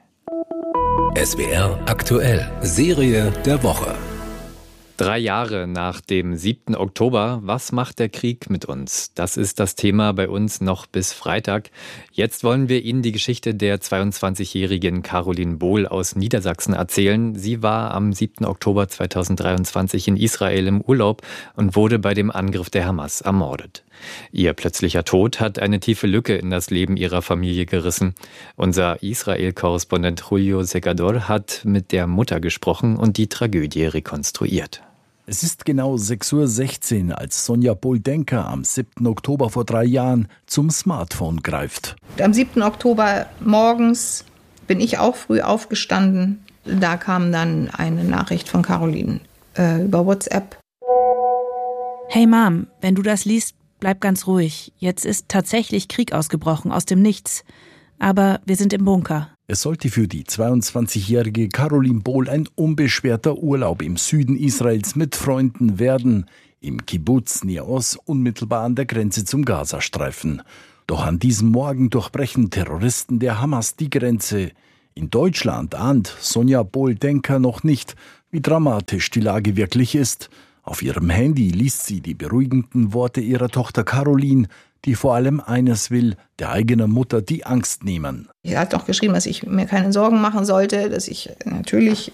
SWR aktuell. Serie der Woche. 3 Jahre nach dem 7. Oktober, was macht der Krieg mit uns? Das ist das Thema bei uns noch bis Freitag. Jetzt wollen wir Ihnen die Geschichte der 22-jährigen Caroline Bohl aus Niedersachsen erzählen. Sie war am 7. Oktober 2023 in Israel im Urlaub und wurde bei dem Angriff der Hamas ermordet. Ihr plötzlicher Tod hat eine tiefe Lücke in das Leben ihrer Familie gerissen. Unser Israel-Korrespondent Julio Segador hat mit der Mutter gesprochen und die Tragödie rekonstruiert. Es ist genau 6:16 Uhr, als Sonja Bohl-Denker am 7. Oktober vor 3 Jahren zum Smartphone greift. Am 7. Oktober morgens bin ich auch früh aufgestanden. Da kam dann eine Nachricht von Caroline über WhatsApp. Hey Mom, wenn du das liest, bleib ganz ruhig. Jetzt ist tatsächlich Krieg ausgebrochen, aus dem Nichts. Aber wir sind im Bunker. Es sollte für die 22-jährige Caroline Bohl ein unbeschwerter Urlaub im Süden Israels mit Freunden werden, im Kibbuz Nir Oz, unmittelbar an der Grenze zum Gazastreifen. Doch an diesem Morgen durchbrechen Terroristen der Hamas die Grenze. In Deutschland ahnt Sonja Bohl-Denker noch nicht, wie dramatisch die Lage wirklich ist. Auf ihrem Handy liest sie die beruhigenden Worte ihrer Tochter Caroline, die vor allem eines will, der eigenen Mutter die Angst nehmen. Sie hat auch geschrieben, dass ich mir keine Sorgen machen sollte, dass ich natürlich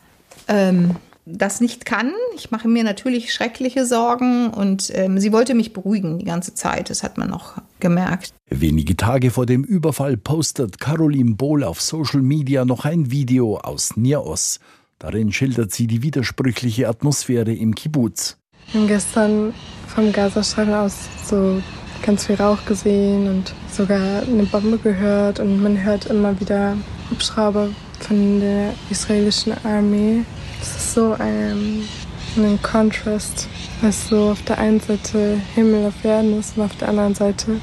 das nicht kann. Ich mache mir natürlich schreckliche Sorgen und sie wollte mich beruhigen die ganze Zeit. Das hat man noch gemerkt. Wenige Tage vor dem Überfall postet Caroline Bohl auf Social Media noch ein Video aus Nir Oz. Darin schildert sie die widersprüchliche Atmosphäre im Kibbuz. Wir haben gestern vom Gazastreifen aus so ganz viel Rauch gesehen und sogar eine Bombe gehört. Und man hört immer wieder Hubschrauber von der israelischen Armee. Das ist so ein Kontrast, was so auf der einen Seite Himmel auf Erden ist und auf der anderen Seite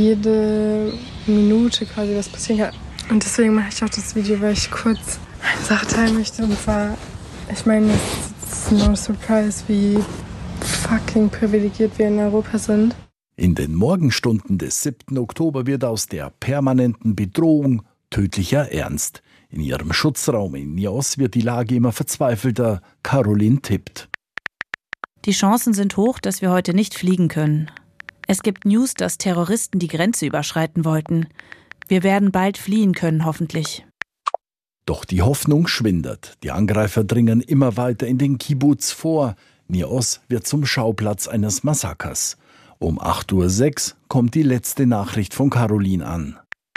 jede Minute quasi was passieren kann. Und deswegen mache ich auch das Video, weil ich kurz eine Sache teilen möchte. Und zwar, ich meine, es ist no surprise, wie fucking privilegiert wir in Europa sind. In den Morgenstunden des 7. Oktober wird aus der permanenten Bedrohung tödlicher Ernst. In ihrem Schutzraum in Nir Oz wird die Lage immer verzweifelter. Caroline tippt. Die Chancen sind hoch, dass wir heute nicht fliegen können. Es gibt News, dass Terroristen die Grenze überschreiten wollten. Wir werden bald fliehen können, hoffentlich. Doch die Hoffnung schwindet. Die Angreifer dringen immer weiter in den Kibbuz vor. Nir Oz wird zum Schauplatz eines Massakers. Um 8:06 Uhr kommt die letzte Nachricht von Caroline an.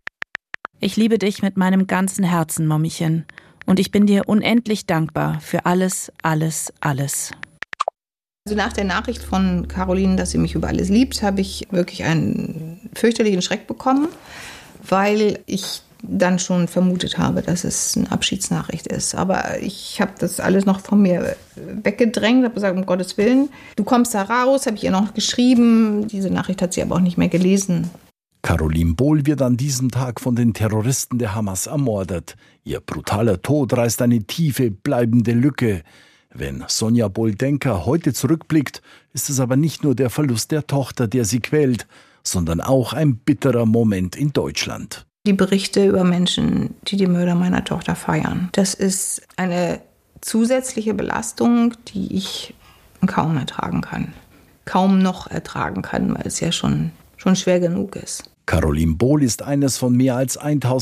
Ich liebe dich mit meinem ganzen Herzen, Mommychen. Und ich bin dir unendlich dankbar für alles, alles, alles. Also nach der Nachricht von Caroline, dass sie mich über alles liebt, habe ich wirklich einen fürchterlichen Schreck bekommen, weil ich dann schon vermutet habe, dass es eine Abschiedsnachricht ist. Aber ich habe das alles noch von mir weggedrängt, habe gesagt, um Gottes Willen, du kommst da raus, habe ich ihr noch geschrieben. Diese Nachricht hat sie aber auch nicht mehr gelesen. Caroline Bohl wird an diesem Tag von den Terroristen der Hamas ermordet. Ihr brutaler Tod reißt eine tiefe, bleibende Lücke. Wenn Sonja Bohl-Denker heute zurückblickt, ist es aber nicht nur der Verlust der Tochter, der sie quält, sondern auch ein bitterer Moment in Deutschland. Die Berichte über Menschen, die die Mörder meiner Tochter feiern, das ist eine zusätzliche Belastung, die ich kaum ertragen kann. Kaum noch ertragen kann, weil es ja schon schwer genug ist. Caroline Bohl ist eines von mehr als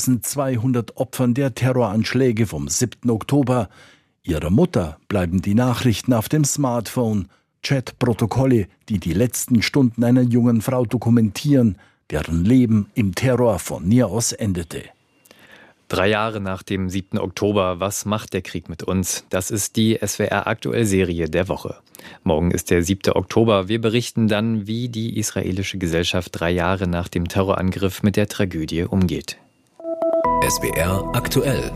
1200 Opfern der Terroranschläge vom 7. Oktober. Ihrer Mutter bleiben die Nachrichten auf dem Smartphone, Chatprotokolle, die die letzten Stunden einer jungen Frau dokumentieren, deren Leben im Terror von Nir Oz endete. 3 Jahre nach dem 7. Oktober, was macht der Krieg mit uns? Das ist die SWR-Aktuell-Serie der Woche. Morgen ist der 7. Oktober. Wir berichten dann, wie die israelische Gesellschaft 3 Jahre nach dem Terrorangriff mit der Tragödie umgeht. SWR Aktuell.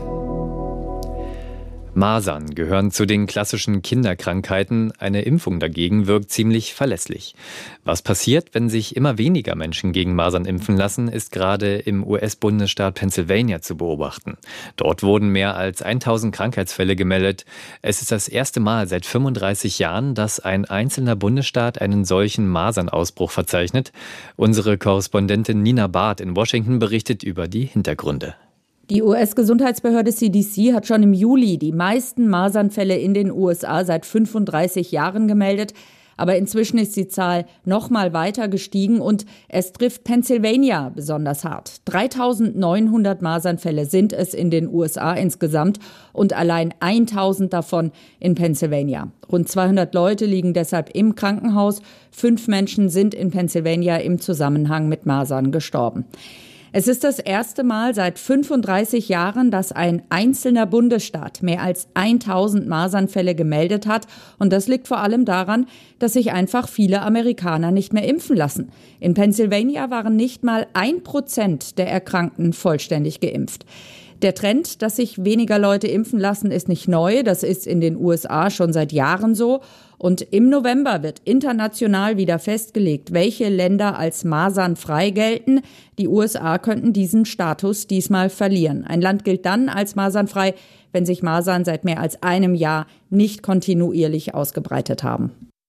Masern gehören zu den klassischen Kinderkrankheiten. Eine Impfung dagegen wirkt ziemlich verlässlich. Was passiert, wenn sich immer weniger Menschen gegen Masern impfen lassen, ist gerade im US-Bundesstaat Pennsylvania zu beobachten. Dort wurden mehr als 1000 Krankheitsfälle gemeldet. Es ist das erste Mal seit 35 Jahren, dass ein einzelner Bundesstaat einen solchen Masernausbruch verzeichnet. Unsere Korrespondentin Nina Barth in Washington berichtet über die Hintergründe. Die US-Gesundheitsbehörde CDC hat schon im Juli die meisten Masernfälle in den USA seit 35 Jahren gemeldet. Aber inzwischen ist die Zahl noch mal weiter gestiegen und es trifft Pennsylvania besonders hart. 3.900 Masernfälle sind es in den USA insgesamt und allein 1.000 davon in Pennsylvania. Rund 200 Leute liegen deshalb im Krankenhaus. 5 Menschen sind in Pennsylvania im Zusammenhang mit Masern gestorben. Es ist das erste Mal seit 35 Jahren, dass ein einzelner Bundesstaat mehr als 1000 Masernfälle gemeldet hat. Und das liegt vor allem daran, dass sich einfach viele Amerikaner nicht mehr impfen lassen. In Pennsylvania waren nicht mal 1% der Erkrankten vollständig geimpft. Der Trend, dass sich weniger Leute impfen lassen, ist nicht neu. Das ist in den USA schon seit Jahren so. Und im November wird international wieder festgelegt, welche Länder als masernfrei gelten. Die USA könnten diesen Status diesmal verlieren. Ein Land gilt dann als masernfrei, wenn sich Masern seit mehr als einem Jahr nicht kontinuierlich ausgebreitet haben.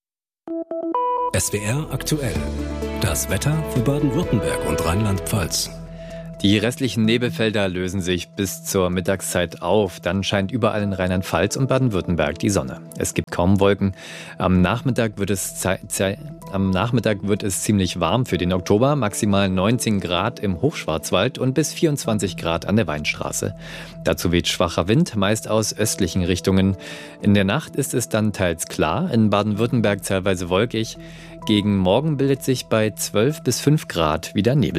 SWR aktuell. Das Wetter für Baden-Württemberg und Rheinland-Pfalz. Die restlichen Nebelfelder lösen sich bis zur Mittagszeit auf. Dann scheint überall in Rheinland-Pfalz und Baden-Württemberg die Sonne. Es gibt kaum Wolken. Am Nachmittag wird es ziemlich warm für den Oktober. Maximal 19 Grad im Hochschwarzwald und bis 24 Grad an der Weinstraße. Dazu weht schwacher Wind, meist aus östlichen Richtungen. In der Nacht ist es dann teils klar. In Baden-Württemberg teilweise wolkig. Gegen Morgen bildet sich bei 12 bis 5 Grad wieder Nebel.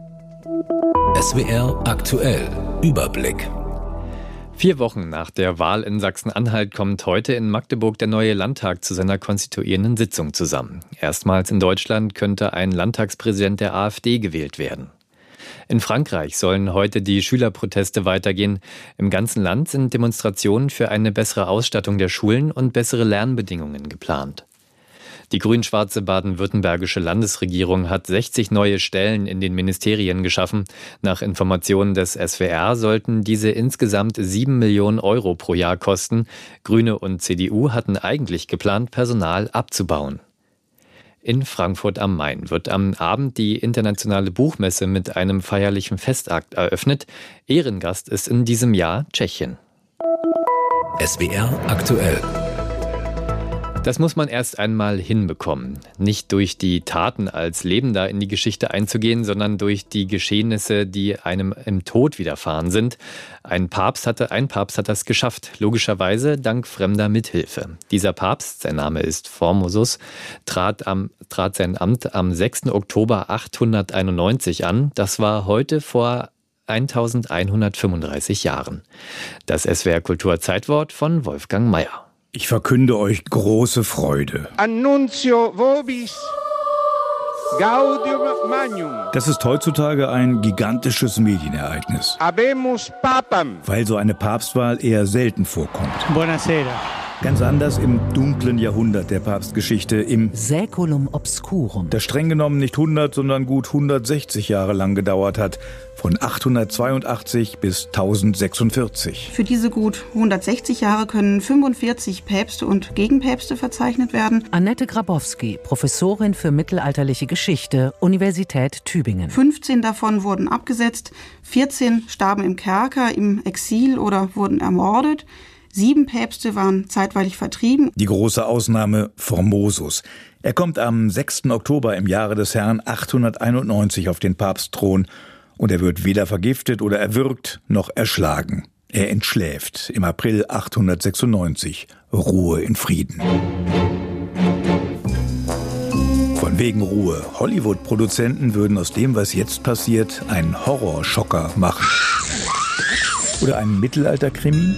SWR aktuell. Überblick. 4 Wochen nach der Wahl in Sachsen-Anhalt kommt heute in Magdeburg der neue Landtag zu seiner konstituierenden Sitzung zusammen. Erstmals in Deutschland könnte ein Landtagspräsident der AfD gewählt werden. In Frankreich sollen heute die Schülerproteste weitergehen. Im ganzen Land sind Demonstrationen für eine bessere Ausstattung der Schulen und bessere Lernbedingungen geplant. Die grün-schwarze baden-württembergische Landesregierung hat 60 neue Stellen in den Ministerien geschaffen. Nach Informationen des SWR sollten diese insgesamt 7 Millionen Euro pro Jahr kosten. Grüne und CDU hatten eigentlich geplant, Personal abzubauen. In Frankfurt am Main wird am Abend die internationale Buchmesse mit einem feierlichen Festakt eröffnet. Ehrengast ist in diesem Jahr Tschechien. SWR aktuell. Das muss man erst einmal hinbekommen. Nicht durch die Taten als Lebender in die Geschichte einzugehen, sondern durch die Geschehnisse, die einem im Tod widerfahren sind. Ein Papst hat das geschafft, logischerweise dank fremder Mithilfe. Dieser Papst, sein Name ist Formosus, trat sein Amt am 6. Oktober 891 an. Das war heute vor 1135 Jahren. Das SWR Kultur Zeitwort von Wolfgang Mayer. Ich verkünde euch große Freude. Annuncio vobis gaudium magnum. Das ist heutzutage ein gigantisches Medienereignis. Habemus papam. Weil so eine Papstwahl eher selten vorkommt. Buonasera. Ganz anders im dunklen Jahrhundert der Papstgeschichte, im Saeculum obscurum, das streng genommen nicht 100, sondern gut 160 Jahre lang gedauert hat, von 882 bis 1046. Für diese gut 160 Jahre können 45 Päpste und Gegenpäpste verzeichnet werden. Annette Grabowski, Professorin für mittelalterliche Geschichte, Universität Tübingen. 15 davon wurden abgesetzt, 14 starben im Kerker, im Exil oder wurden ermordet. 7 Päpste waren zeitweilig vertrieben. Die große Ausnahme Formosus. Er kommt am 6. Oktober im Jahre des Herrn 891 auf den Papstthron und er wird weder vergiftet oder erwürgt noch erschlagen. Er entschläft im April 896. Ruhe in Frieden. Von wegen Ruhe. Hollywood-Produzenten würden aus dem, was jetzt passiert, einen Horrorschocker machen. Oder einen Mittelalterkrimi?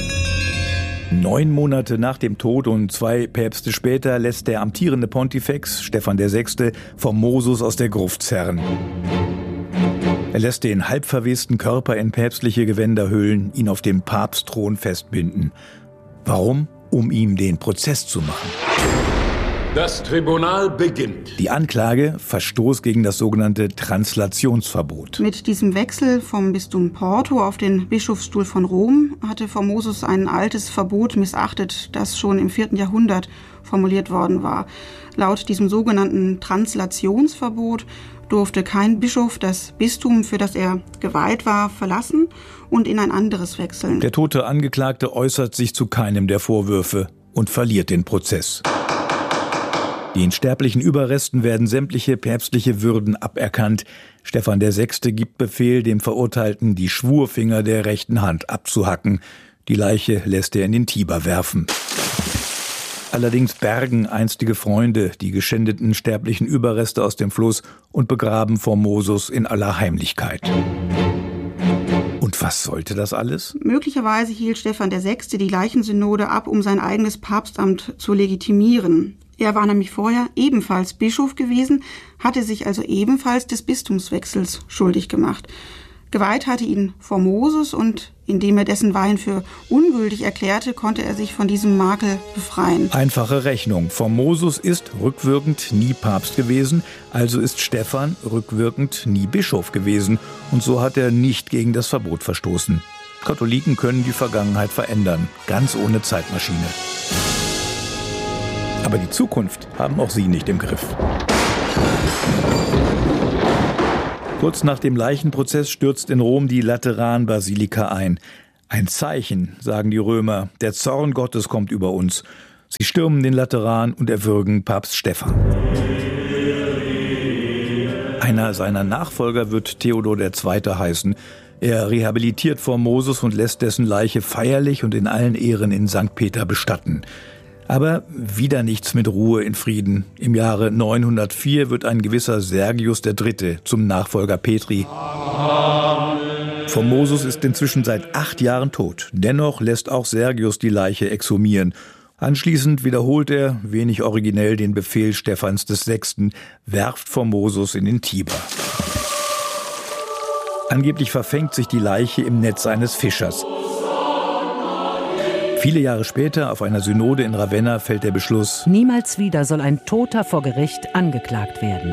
9 Monate nach dem Tod und 2 Päpste später lässt der amtierende Pontifex, Stephan VI., Formosus aus der Gruft zerren. Er lässt den halbverwesten Körper in päpstliche Gewänder hüllen, ihn auf dem Papstthron festbinden. Warum? Um ihm den Prozess zu machen. Das Tribunal beginnt. Die Anklage: Verstoß gegen das sogenannte Translationsverbot. Mit diesem Wechsel vom Bistum Porto auf den Bischofsstuhl von Rom hatte Formosus ein altes Verbot missachtet, das schon im 4. Jahrhundert formuliert worden war. Laut diesem sogenannten Translationsverbot durfte kein Bischof das Bistum, für das er geweiht war, verlassen und in ein anderes wechseln. Der tote Angeklagte äußert sich zu keinem der Vorwürfe und verliert den Prozess. Den sterblichen Überresten werden sämtliche päpstliche Würden aberkannt. Stephan VI. Gibt Befehl, dem Verurteilten die Schwurfinger der rechten Hand abzuhacken. Die Leiche lässt er in den Tiber werfen. Allerdings bergen einstige Freunde die geschändeten sterblichen Überreste aus dem Fluss und begraben Formosus in aller Heimlichkeit. Und was sollte das alles? Möglicherweise hielt Stephan VI. Die Leichensynode ab, um sein eigenes Papstamt zu legitimieren. Er war nämlich vorher ebenfalls Bischof gewesen, hatte sich also ebenfalls des Bistumswechsels schuldig gemacht. Geweiht hatte ihn Formosus und indem er dessen Weihen für ungültig erklärte, konnte er sich von diesem Makel befreien. Einfache Rechnung. Formosus ist rückwirkend nie Papst gewesen, also ist Stephan rückwirkend nie Bischof gewesen. Und so hat er nicht gegen das Verbot verstoßen. Katholiken können die Vergangenheit verändern, ganz ohne Zeitmaschine. Aber die Zukunft haben auch sie nicht im Griff. Kurz nach dem Leichenprozess stürzt in Rom die Lateranbasilika ein. Ein Zeichen, sagen die Römer, der Zorn Gottes kommt über uns. Sie stürmen den Lateran und erwürgen Papst Stephan. Einer seiner Nachfolger wird Theodor II. Heißen. Er rehabilitiert Formosus und lässt dessen Leiche feierlich und in allen Ehren in St. Peter bestatten. Aber wieder nichts mit Ruhe in Frieden. Im Jahre 904 wird ein gewisser Sergius III. Zum Nachfolger Petri. Formosus ist inzwischen seit 8 Jahren tot. Dennoch lässt auch Sergius die Leiche exhumieren. Anschließend wiederholt er, wenig originell, den Befehl Stephans VI., werft Formosus in den Tiber. Angeblich verfängt sich die Leiche im Netz eines Fischers. Viele Jahre später, auf einer Synode in Ravenna, fällt der Beschluss: Niemals wieder soll ein Toter vor Gericht angeklagt werden.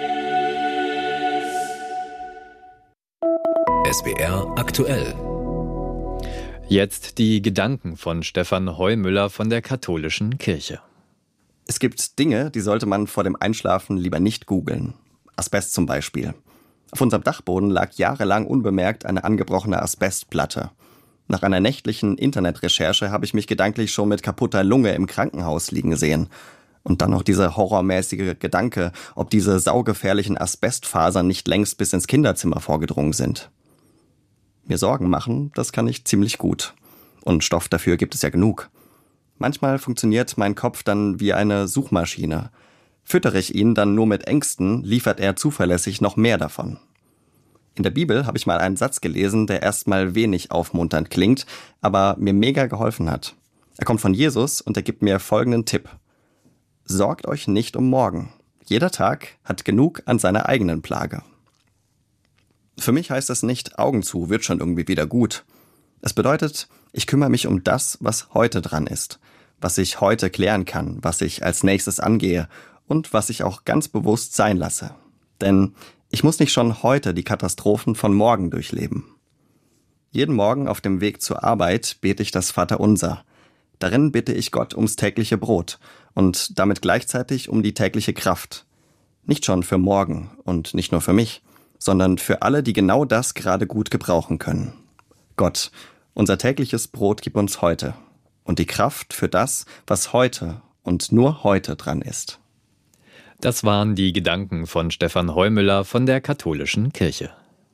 SWR aktuell. Jetzt die Gedanken von Stefan Heumüller von der Katholischen Kirche. Es gibt Dinge, die sollte man vor dem Einschlafen lieber nicht googeln. Asbest zum Beispiel. Auf unserem Dachboden lag jahrelang unbemerkt eine angebrochene Asbestplatte. Nach einer nächtlichen Internetrecherche habe ich mich gedanklich schon mit kaputter Lunge im Krankenhaus liegen sehen. Und dann noch dieser horrormäßige Gedanke, ob diese saugefährlichen Asbestfasern nicht längst bis ins Kinderzimmer vorgedrungen sind. Mir Sorgen machen, das kann ich ziemlich gut. Und Stoff dafür gibt es ja genug. Manchmal funktioniert mein Kopf dann wie eine Suchmaschine. Füttere ich ihn dann nur mit Ängsten, liefert er zuverlässig noch mehr davon. In der Bibel habe ich mal einen Satz gelesen, der erstmal wenig aufmunternd klingt, aber mir mega geholfen hat. Er kommt von Jesus und er gibt mir folgenden Tipp. Sorgt euch nicht um morgen. Jeder Tag hat genug an seiner eigenen Plage. Für mich heißt das nicht, Augen zu, wird schon irgendwie wieder gut. Es bedeutet, ich kümmere mich um das, was heute dran ist, was ich heute klären kann, was ich als nächstes angehe und was ich auch ganz bewusst sein lasse. Denn ich muss nicht schon heute die Katastrophen von morgen durchleben. Jeden Morgen auf dem Weg zur Arbeit bete ich das Vaterunser. Darin bitte ich Gott ums tägliche Brot und damit gleichzeitig um die tägliche Kraft. Nicht schon für morgen und nicht nur für mich, sondern für alle, die genau das gerade gut gebrauchen können. Gott, unser tägliches Brot gib uns heute und die Kraft für das, was heute und nur heute dran ist. Das waren die Gedanken von Stefan Heumüller von der Katholischen Kirche.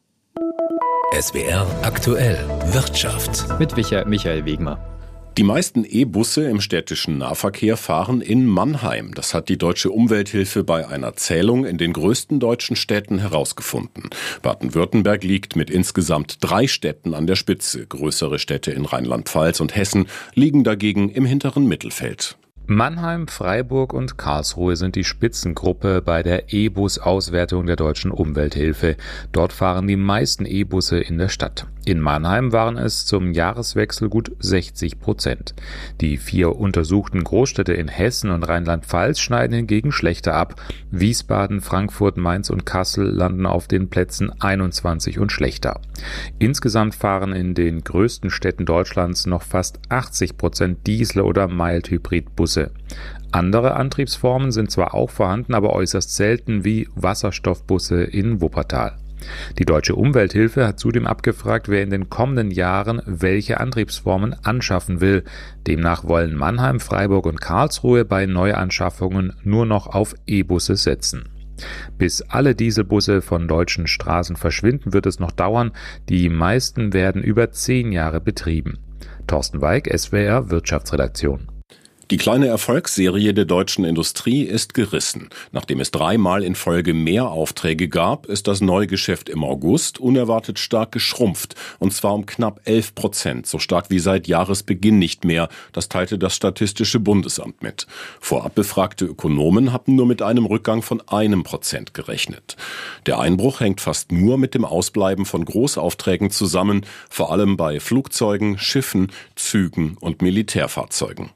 SWR aktuell Wirtschaft Mit Michael Wegmer. Die meisten E-Busse im städtischen Nahverkehr fahren in Mannheim. Das hat die Deutsche Umwelthilfe bei einer Zählung in den größten deutschen Städten herausgefunden. Baden-Württemberg liegt mit insgesamt 3 Städten an der Spitze. Größere Städte in Rheinland-Pfalz und Hessen liegen dagegen im hinteren Mittelfeld. Mannheim, Freiburg und Karlsruhe sind die Spitzengruppe bei der E-Bus-Auswertung der Deutschen Umwelthilfe. Dort fahren die meisten E-Busse in der Stadt. In Mannheim waren es zum Jahreswechsel gut 60%. Die 4 untersuchten Großstädte in Hessen und Rheinland-Pfalz schneiden hingegen schlechter ab. Wiesbaden, Frankfurt, Mainz und Kassel landen auf den Plätzen 21 und schlechter. Insgesamt fahren in den größten Städten Deutschlands noch fast 80% Diesel- oder Mild-Hybrid-Busse. Andere Antriebsformen sind zwar auch vorhanden, aber äußerst selten, wie Wasserstoffbusse in Wuppertal. Die Deutsche Umwelthilfe hat zudem abgefragt, wer in den kommenden Jahren welche Antriebsformen anschaffen will. Demnach wollen Mannheim, Freiburg und Karlsruhe bei Neuanschaffungen nur noch auf E-Busse setzen. Bis alle Dieselbusse von deutschen Straßen verschwinden, wird es noch dauern. Die meisten werden über 10 Jahre betrieben. Thorsten Weig, SWR Wirtschaftsredaktion. Die kleine Erfolgsserie der deutschen Industrie ist gerissen. Nachdem es 3-mal in Folge mehr Aufträge gab, ist das Neugeschäft im August unerwartet stark geschrumpft. Und zwar um knapp 11%, so stark wie seit Jahresbeginn nicht mehr. Das teilte das Statistische Bundesamt mit. Vorab befragte Ökonomen hatten nur mit einem Rückgang von 1% gerechnet. Der Einbruch hängt fast nur mit dem Ausbleiben von Großaufträgen zusammen, vor allem bei Flugzeugen, Schiffen, Zügen und Militärfahrzeugen.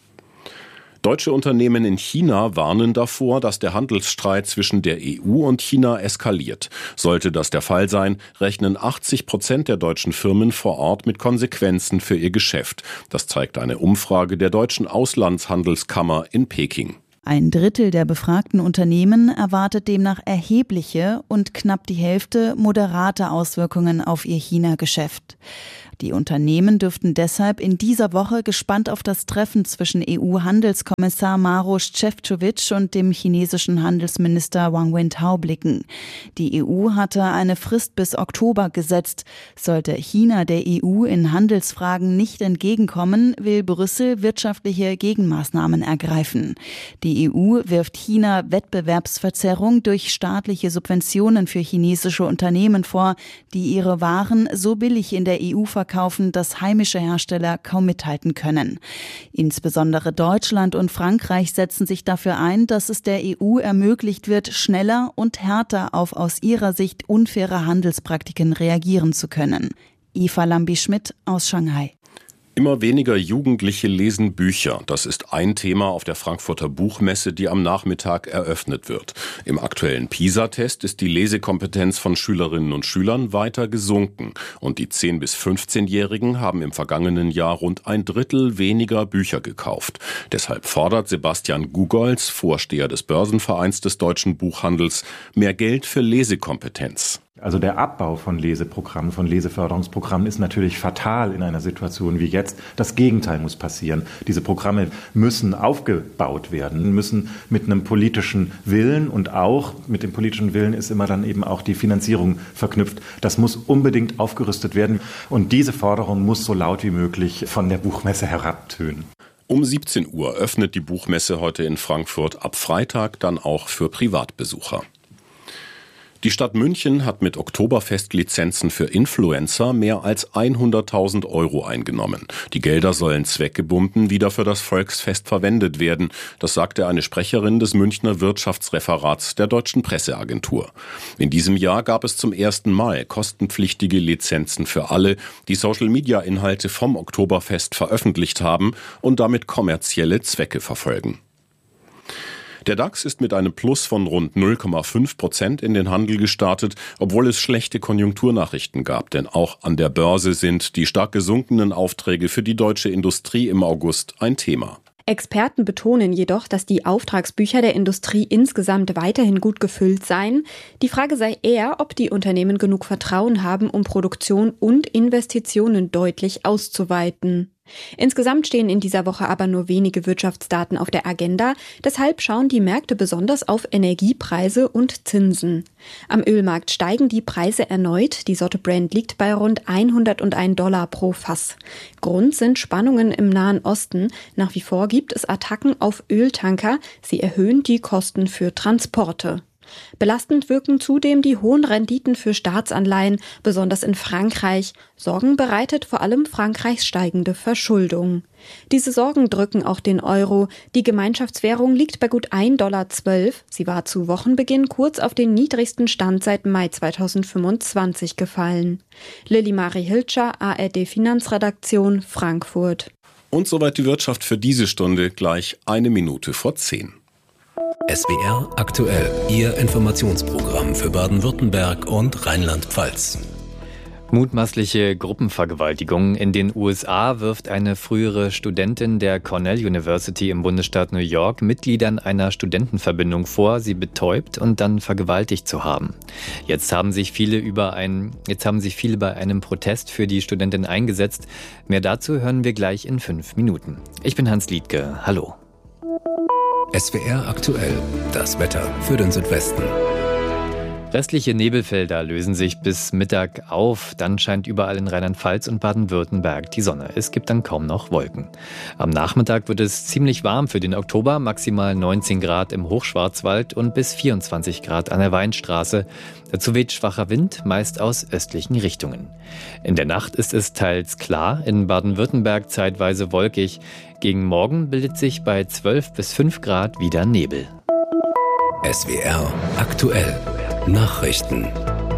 Deutsche Unternehmen in China warnen davor, dass der Handelsstreit zwischen der EU und China eskaliert. Sollte das der Fall sein, rechnen 80% der deutschen Firmen vor Ort mit Konsequenzen für ihr Geschäft. Das zeigt eine Umfrage der Deutschen Auslandshandelskammer in Peking. 1/3 der befragten Unternehmen erwartet demnach erhebliche und knapp die Hälfte moderate Auswirkungen auf ihr China-Geschäft. Die Unternehmen dürften deshalb in dieser Woche gespannt auf das Treffen zwischen EU-Handelskommissar Maroš Šefčovič und dem chinesischen Handelsminister Wang Wentao blicken. Die EU hatte eine Frist bis Oktober gesetzt. Sollte China der EU in Handelsfragen nicht entgegenkommen, will Brüssel wirtschaftliche Gegenmaßnahmen ergreifen. Die EU wirft China Wettbewerbsverzerrung durch staatliche Subventionen für chinesische Unternehmen vor, die ihre Waren so billig in der EU verkaufen, dass heimische Hersteller kaum mithalten können. Insbesondere Deutschland und Frankreich setzen sich dafür ein, dass es der EU ermöglicht wird, schneller und härter auf aus ihrer Sicht unfaire Handelspraktiken reagieren zu können. Eva Lambi-Schmidt aus Shanghai. Immer weniger Jugendliche lesen Bücher. Das ist ein Thema auf der Frankfurter Buchmesse, die am Nachmittag eröffnet wird. Im aktuellen PISA-Test ist die Lesekompetenz von Schülerinnen und Schülern weiter gesunken. Und die 10- bis 15-Jährigen haben im vergangenen Jahr rund 1/3 weniger Bücher gekauft. Deshalb fordert Sebastian Gugolz, Vorsteher des Börsenvereins des deutschen Buchhandels, mehr Geld für Lesekompetenz. Also der Abbau von Leseprogrammen, von Leseförderungsprogrammen ist natürlich fatal in einer Situation wie jetzt. Das Gegenteil muss passieren. Diese Programme müssen aufgebaut werden, müssen mit einem politischen Willen, und auch mit dem politischen Willen ist immer dann eben auch die Finanzierung verknüpft. Das muss unbedingt aufgerüstet werden, und diese Forderung muss so laut wie möglich von der Buchmesse herabtönen. Um 17 Uhr öffnet die Buchmesse heute in Frankfurt, ab Freitag dann auch für Privatbesucher. Die Stadt München hat mit Oktoberfestlizenzen für Influencer mehr als 100.000 € eingenommen. Die Gelder sollen zweckgebunden wieder für das Volksfest verwendet werden. Das sagte eine Sprecherin des Münchner Wirtschaftsreferats der Deutschen Presseagentur. In diesem Jahr gab es zum ersten Mal kostenpflichtige Lizenzen für alle, die Social-Media-Inhalte vom Oktoberfest veröffentlicht haben und damit kommerzielle Zwecke verfolgen. Der DAX ist mit einem Plus von rund 0,5% in den Handel gestartet, obwohl es schlechte Konjunkturnachrichten gab. Denn auch an der Börse sind die stark gesunkenen Aufträge für die deutsche Industrie im August ein Thema. Experten betonen jedoch, dass die Auftragsbücher der Industrie insgesamt weiterhin gut gefüllt seien. Die Frage sei eher, ob die Unternehmen genug Vertrauen haben, um Produktion und Investitionen deutlich auszuweiten. Insgesamt stehen in dieser Woche aber nur wenige Wirtschaftsdaten auf der Agenda, deshalb schauen die Märkte besonders auf Energiepreise und Zinsen. Am Ölmarkt steigen die Preise erneut, die Sorte Brent liegt bei rund $101 pro Fass. Grund sind Spannungen im Nahen Osten, nach wie vor gibt es Attacken auf Öltanker, sie erhöhen die Kosten für Transporte. Belastend wirken zudem die hohen Renditen für Staatsanleihen, besonders in Frankreich. Sorgen bereitet vor allem Frankreichs steigende Verschuldung. Diese Sorgen drücken auch den Euro. Die Gemeinschaftswährung liegt bei gut $1,12. Sie war zu Wochenbeginn kurz auf den niedrigsten Stand seit Mai 2025 gefallen. Lilly Marie Hilscher, ARD Finanzredaktion, Frankfurt. Und soweit die Wirtschaft für diese Stunde, gleich 1:10. SWR aktuell, Ihr Informationsprogramm für Baden-Württemberg und Rheinland-Pfalz. Mutmaßliche Gruppenvergewaltigung in den USA wirft eine frühere Studentin der Cornell University im Bundesstaat New York Mitgliedern einer Studentenverbindung vor, sie betäubt und dann vergewaltigt zu haben. Jetzt haben sich viele bei einem Protest für die Studentin eingesetzt. Mehr dazu hören wir gleich in 5 Minuten. Ich bin Hans Liedke. Hallo. SWR aktuell, das Wetter für den Südwesten. Restliche Nebelfelder lösen sich bis Mittag auf. Dann scheint überall in Rheinland-Pfalz und Baden-Württemberg die Sonne. Es gibt dann kaum noch Wolken. Am Nachmittag wird es ziemlich warm für den Oktober. Maximal 19 Grad im Hochschwarzwald und bis 24 Grad an der Weinstraße. Dazu weht schwacher Wind, meist aus östlichen Richtungen. In der Nacht ist es teils klar, in Baden-Württemberg zeitweise wolkig. Gegen Morgen bildet sich bei 12 bis 5 Grad wieder Nebel. SWR aktuell. Nachrichten.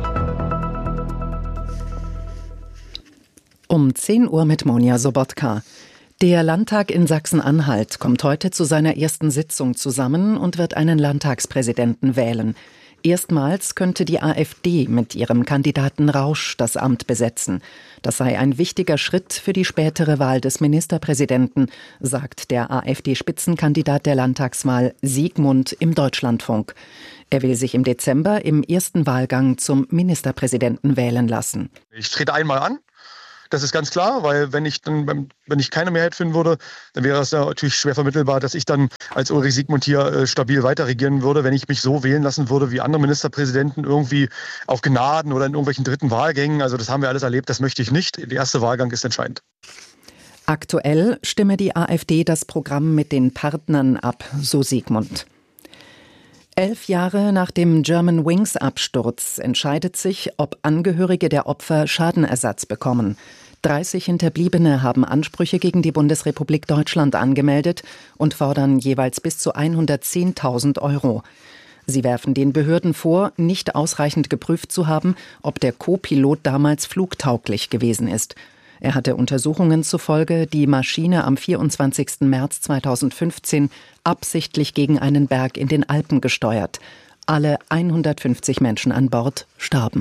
Um 10 Uhr mit Monja Sobotka. Der Landtag in Sachsen-Anhalt kommt heute zu seiner ersten Sitzung zusammen und wird einen Landtagspräsidenten wählen. Erstmals könnte die AfD mit ihrem Kandidaten Rausch das Amt besetzen. Das sei ein wichtiger Schritt für die spätere Wahl des Ministerpräsidenten, sagt der AfD-Spitzenkandidat der Landtagswahl Siegmund im Deutschlandfunk. Er will sich im Dezember im ersten Wahlgang zum Ministerpräsidenten wählen lassen. Ich trete einmal an. Das ist ganz klar, weil wenn ich keine Mehrheit finden würde, dann wäre es natürlich schwer vermittelbar, dass ich dann als Ulrich Siegmund hier stabil weiter regieren würde, wenn ich mich so wählen lassen würde wie andere Ministerpräsidenten irgendwie auf Gnaden oder in irgendwelchen dritten Wahlgängen. Also das haben wir alles erlebt, das möchte ich nicht. Der erste Wahlgang ist entscheidend. Aktuell stimme die AfD das Programm mit den Partnern ab, so Siegmund. 11 Jahre nach dem Germanwings-Absturz entscheidet sich, ob Angehörige der Opfer Schadenersatz bekommen. 30 Hinterbliebene haben Ansprüche gegen die Bundesrepublik Deutschland angemeldet und fordern jeweils bis zu 110.000 €. Sie werfen den Behörden vor, nicht ausreichend geprüft zu haben, ob der Co-Pilot damals flugtauglich gewesen ist. Er hatte Untersuchungen zufolge die Maschine am 24. März 2015 absichtlich gegen einen Berg in den Alpen gesteuert. Alle 150 Menschen an Bord starben.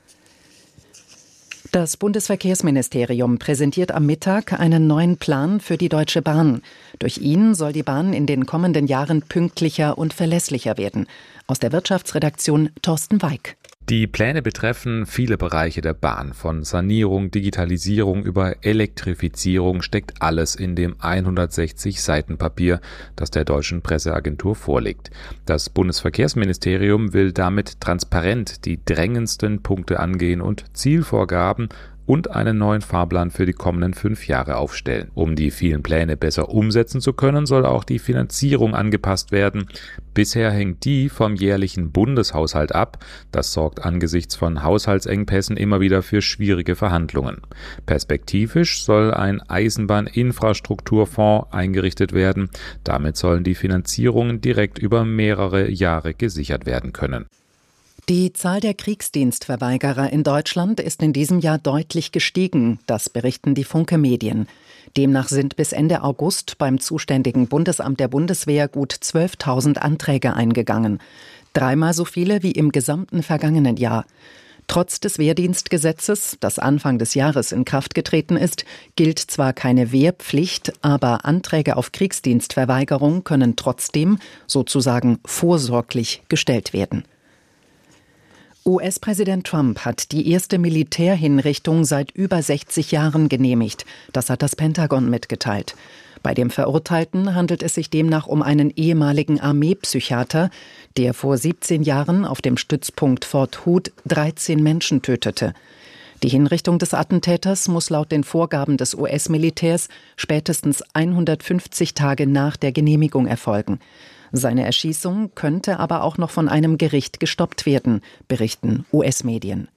Das Bundesverkehrsministerium präsentiert am Mittag einen neuen Plan für die Deutsche Bahn. Durch ihn soll die Bahn in den kommenden Jahren pünktlicher und verlässlicher werden. Aus der Wirtschaftsredaktion Thorsten Weig. Die Pläne betreffen viele Bereiche der Bahn. Von Sanierung, Digitalisierung über Elektrifizierung steckt alles in dem 160 Seiten Papier, das der deutschen Presseagentur vorliegt. Das Bundesverkehrsministerium will damit transparent die drängendsten Punkte angehen und Zielvorgaben und einen neuen Fahrplan für die kommenden 5 Jahre aufstellen. Um die vielen Pläne besser umsetzen zu können, soll auch die Finanzierung angepasst werden. Bisher hängt die vom jährlichen Bundeshaushalt ab. Das sorgt angesichts von Haushaltsengpässen immer wieder für schwierige Verhandlungen. Perspektivisch soll ein Eisenbahninfrastrukturfonds eingerichtet werden. Damit sollen die Finanzierungen direkt über mehrere Jahre gesichert werden können. Die Zahl der Kriegsdienstverweigerer in Deutschland ist in diesem Jahr deutlich gestiegen, das berichten die Funke-Medien. Demnach sind bis Ende August beim zuständigen Bundesamt der Bundeswehr gut 12.000 Anträge eingegangen. 3-mal so viele wie im gesamten vergangenen Jahr. Trotz des Wehrdienstgesetzes, das Anfang des Jahres in Kraft getreten ist, gilt zwar keine Wehrpflicht, aber Anträge auf Kriegsdienstverweigerung können trotzdem sozusagen vorsorglich gestellt werden. US-Präsident Trump hat die erste Militärhinrichtung seit über 60 Jahren genehmigt. Das hat das Pentagon mitgeteilt. Bei dem Verurteilten handelt es sich demnach um einen ehemaligen Armeepsychiater, der vor 17 Jahren auf dem Stützpunkt Fort Hood 13 Menschen tötete. Die Hinrichtung des Attentäters muss laut den Vorgaben des US-Militärs spätestens 150 Tage nach der Genehmigung erfolgen. Seine Erschießung könnte aber auch noch von einem Gericht gestoppt werden, berichten US-Medien.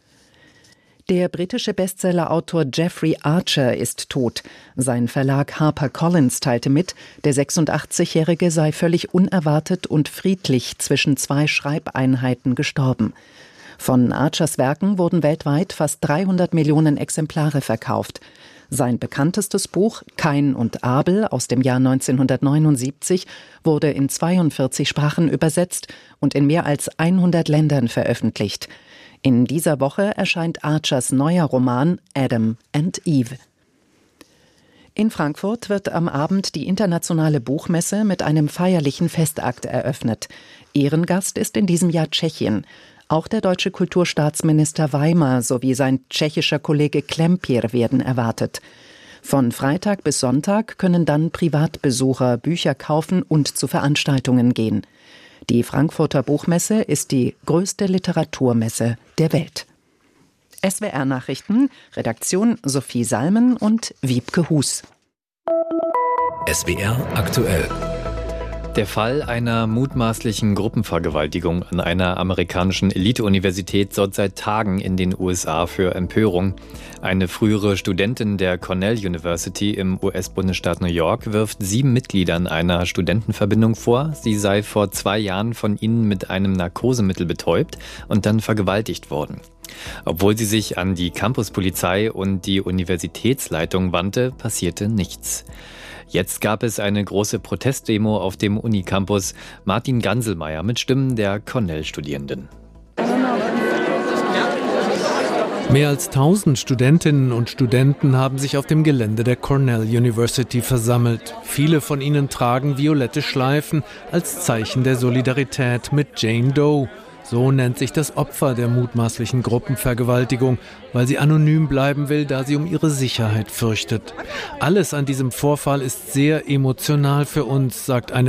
Der britische Bestsellerautor Jeffrey Archer ist tot. Sein Verlag HarperCollins teilte mit, der 86-Jährige sei völlig unerwartet und friedlich zwischen 2 Schreibeinheiten gestorben. Von Archers Werken wurden weltweit fast 300 Millionen Exemplare verkauft. Sein bekanntestes Buch Kain und Abel aus dem Jahr 1979 wurde in 42 Sprachen übersetzt und in mehr als 100 Ländern veröffentlicht. In dieser Woche erscheint Archers neuer Roman Adam and Eve. In Frankfurt wird am Abend die internationale Buchmesse mit einem feierlichen Festakt eröffnet. Ehrengast ist in diesem Jahr Tschechien. Auch der deutsche Kulturstaatsminister Weimar sowie sein tschechischer Kollege Klempier werden erwartet. Von Freitag bis Sonntag können dann Privatbesucher Bücher kaufen und zu Veranstaltungen gehen. Die Frankfurter Buchmesse ist die größte Literaturmesse der Welt. SWR-Nachrichten, Redaktion Sophie Salmen und Wiebke Hus. SWR aktuell. Der Fall einer mutmaßlichen Gruppenvergewaltigung an einer amerikanischen Elite-Universität sorgt seit Tagen in den USA für Empörung. Eine frühere Studentin der Cornell University im US-Bundesstaat New York wirft 7 Mitgliedern einer Studentenverbindung vor, sie sei vor 2 Jahren von ihnen mit einem Narkosemittel betäubt und dann vergewaltigt worden. Obwohl sie sich an die Campuspolizei und die Universitätsleitung wandte, passierte nichts. Jetzt gab es eine große Protestdemo auf dem Unicampus. Martin Ganselmeier mit Stimmen der Cornell-Studierenden. Mehr als 1000 Studentinnen und Studenten haben sich auf dem Gelände der Cornell University versammelt. Viele von ihnen tragen violette Schleifen als Zeichen der Solidarität mit Jane Doe. So nennt sich das Opfer der mutmaßlichen Gruppenvergewaltigung, weil sie anonym bleiben will, da sie um ihre Sicherheit fürchtet. Alles an diesem Vorfall ist sehr emotional für uns, sagt eine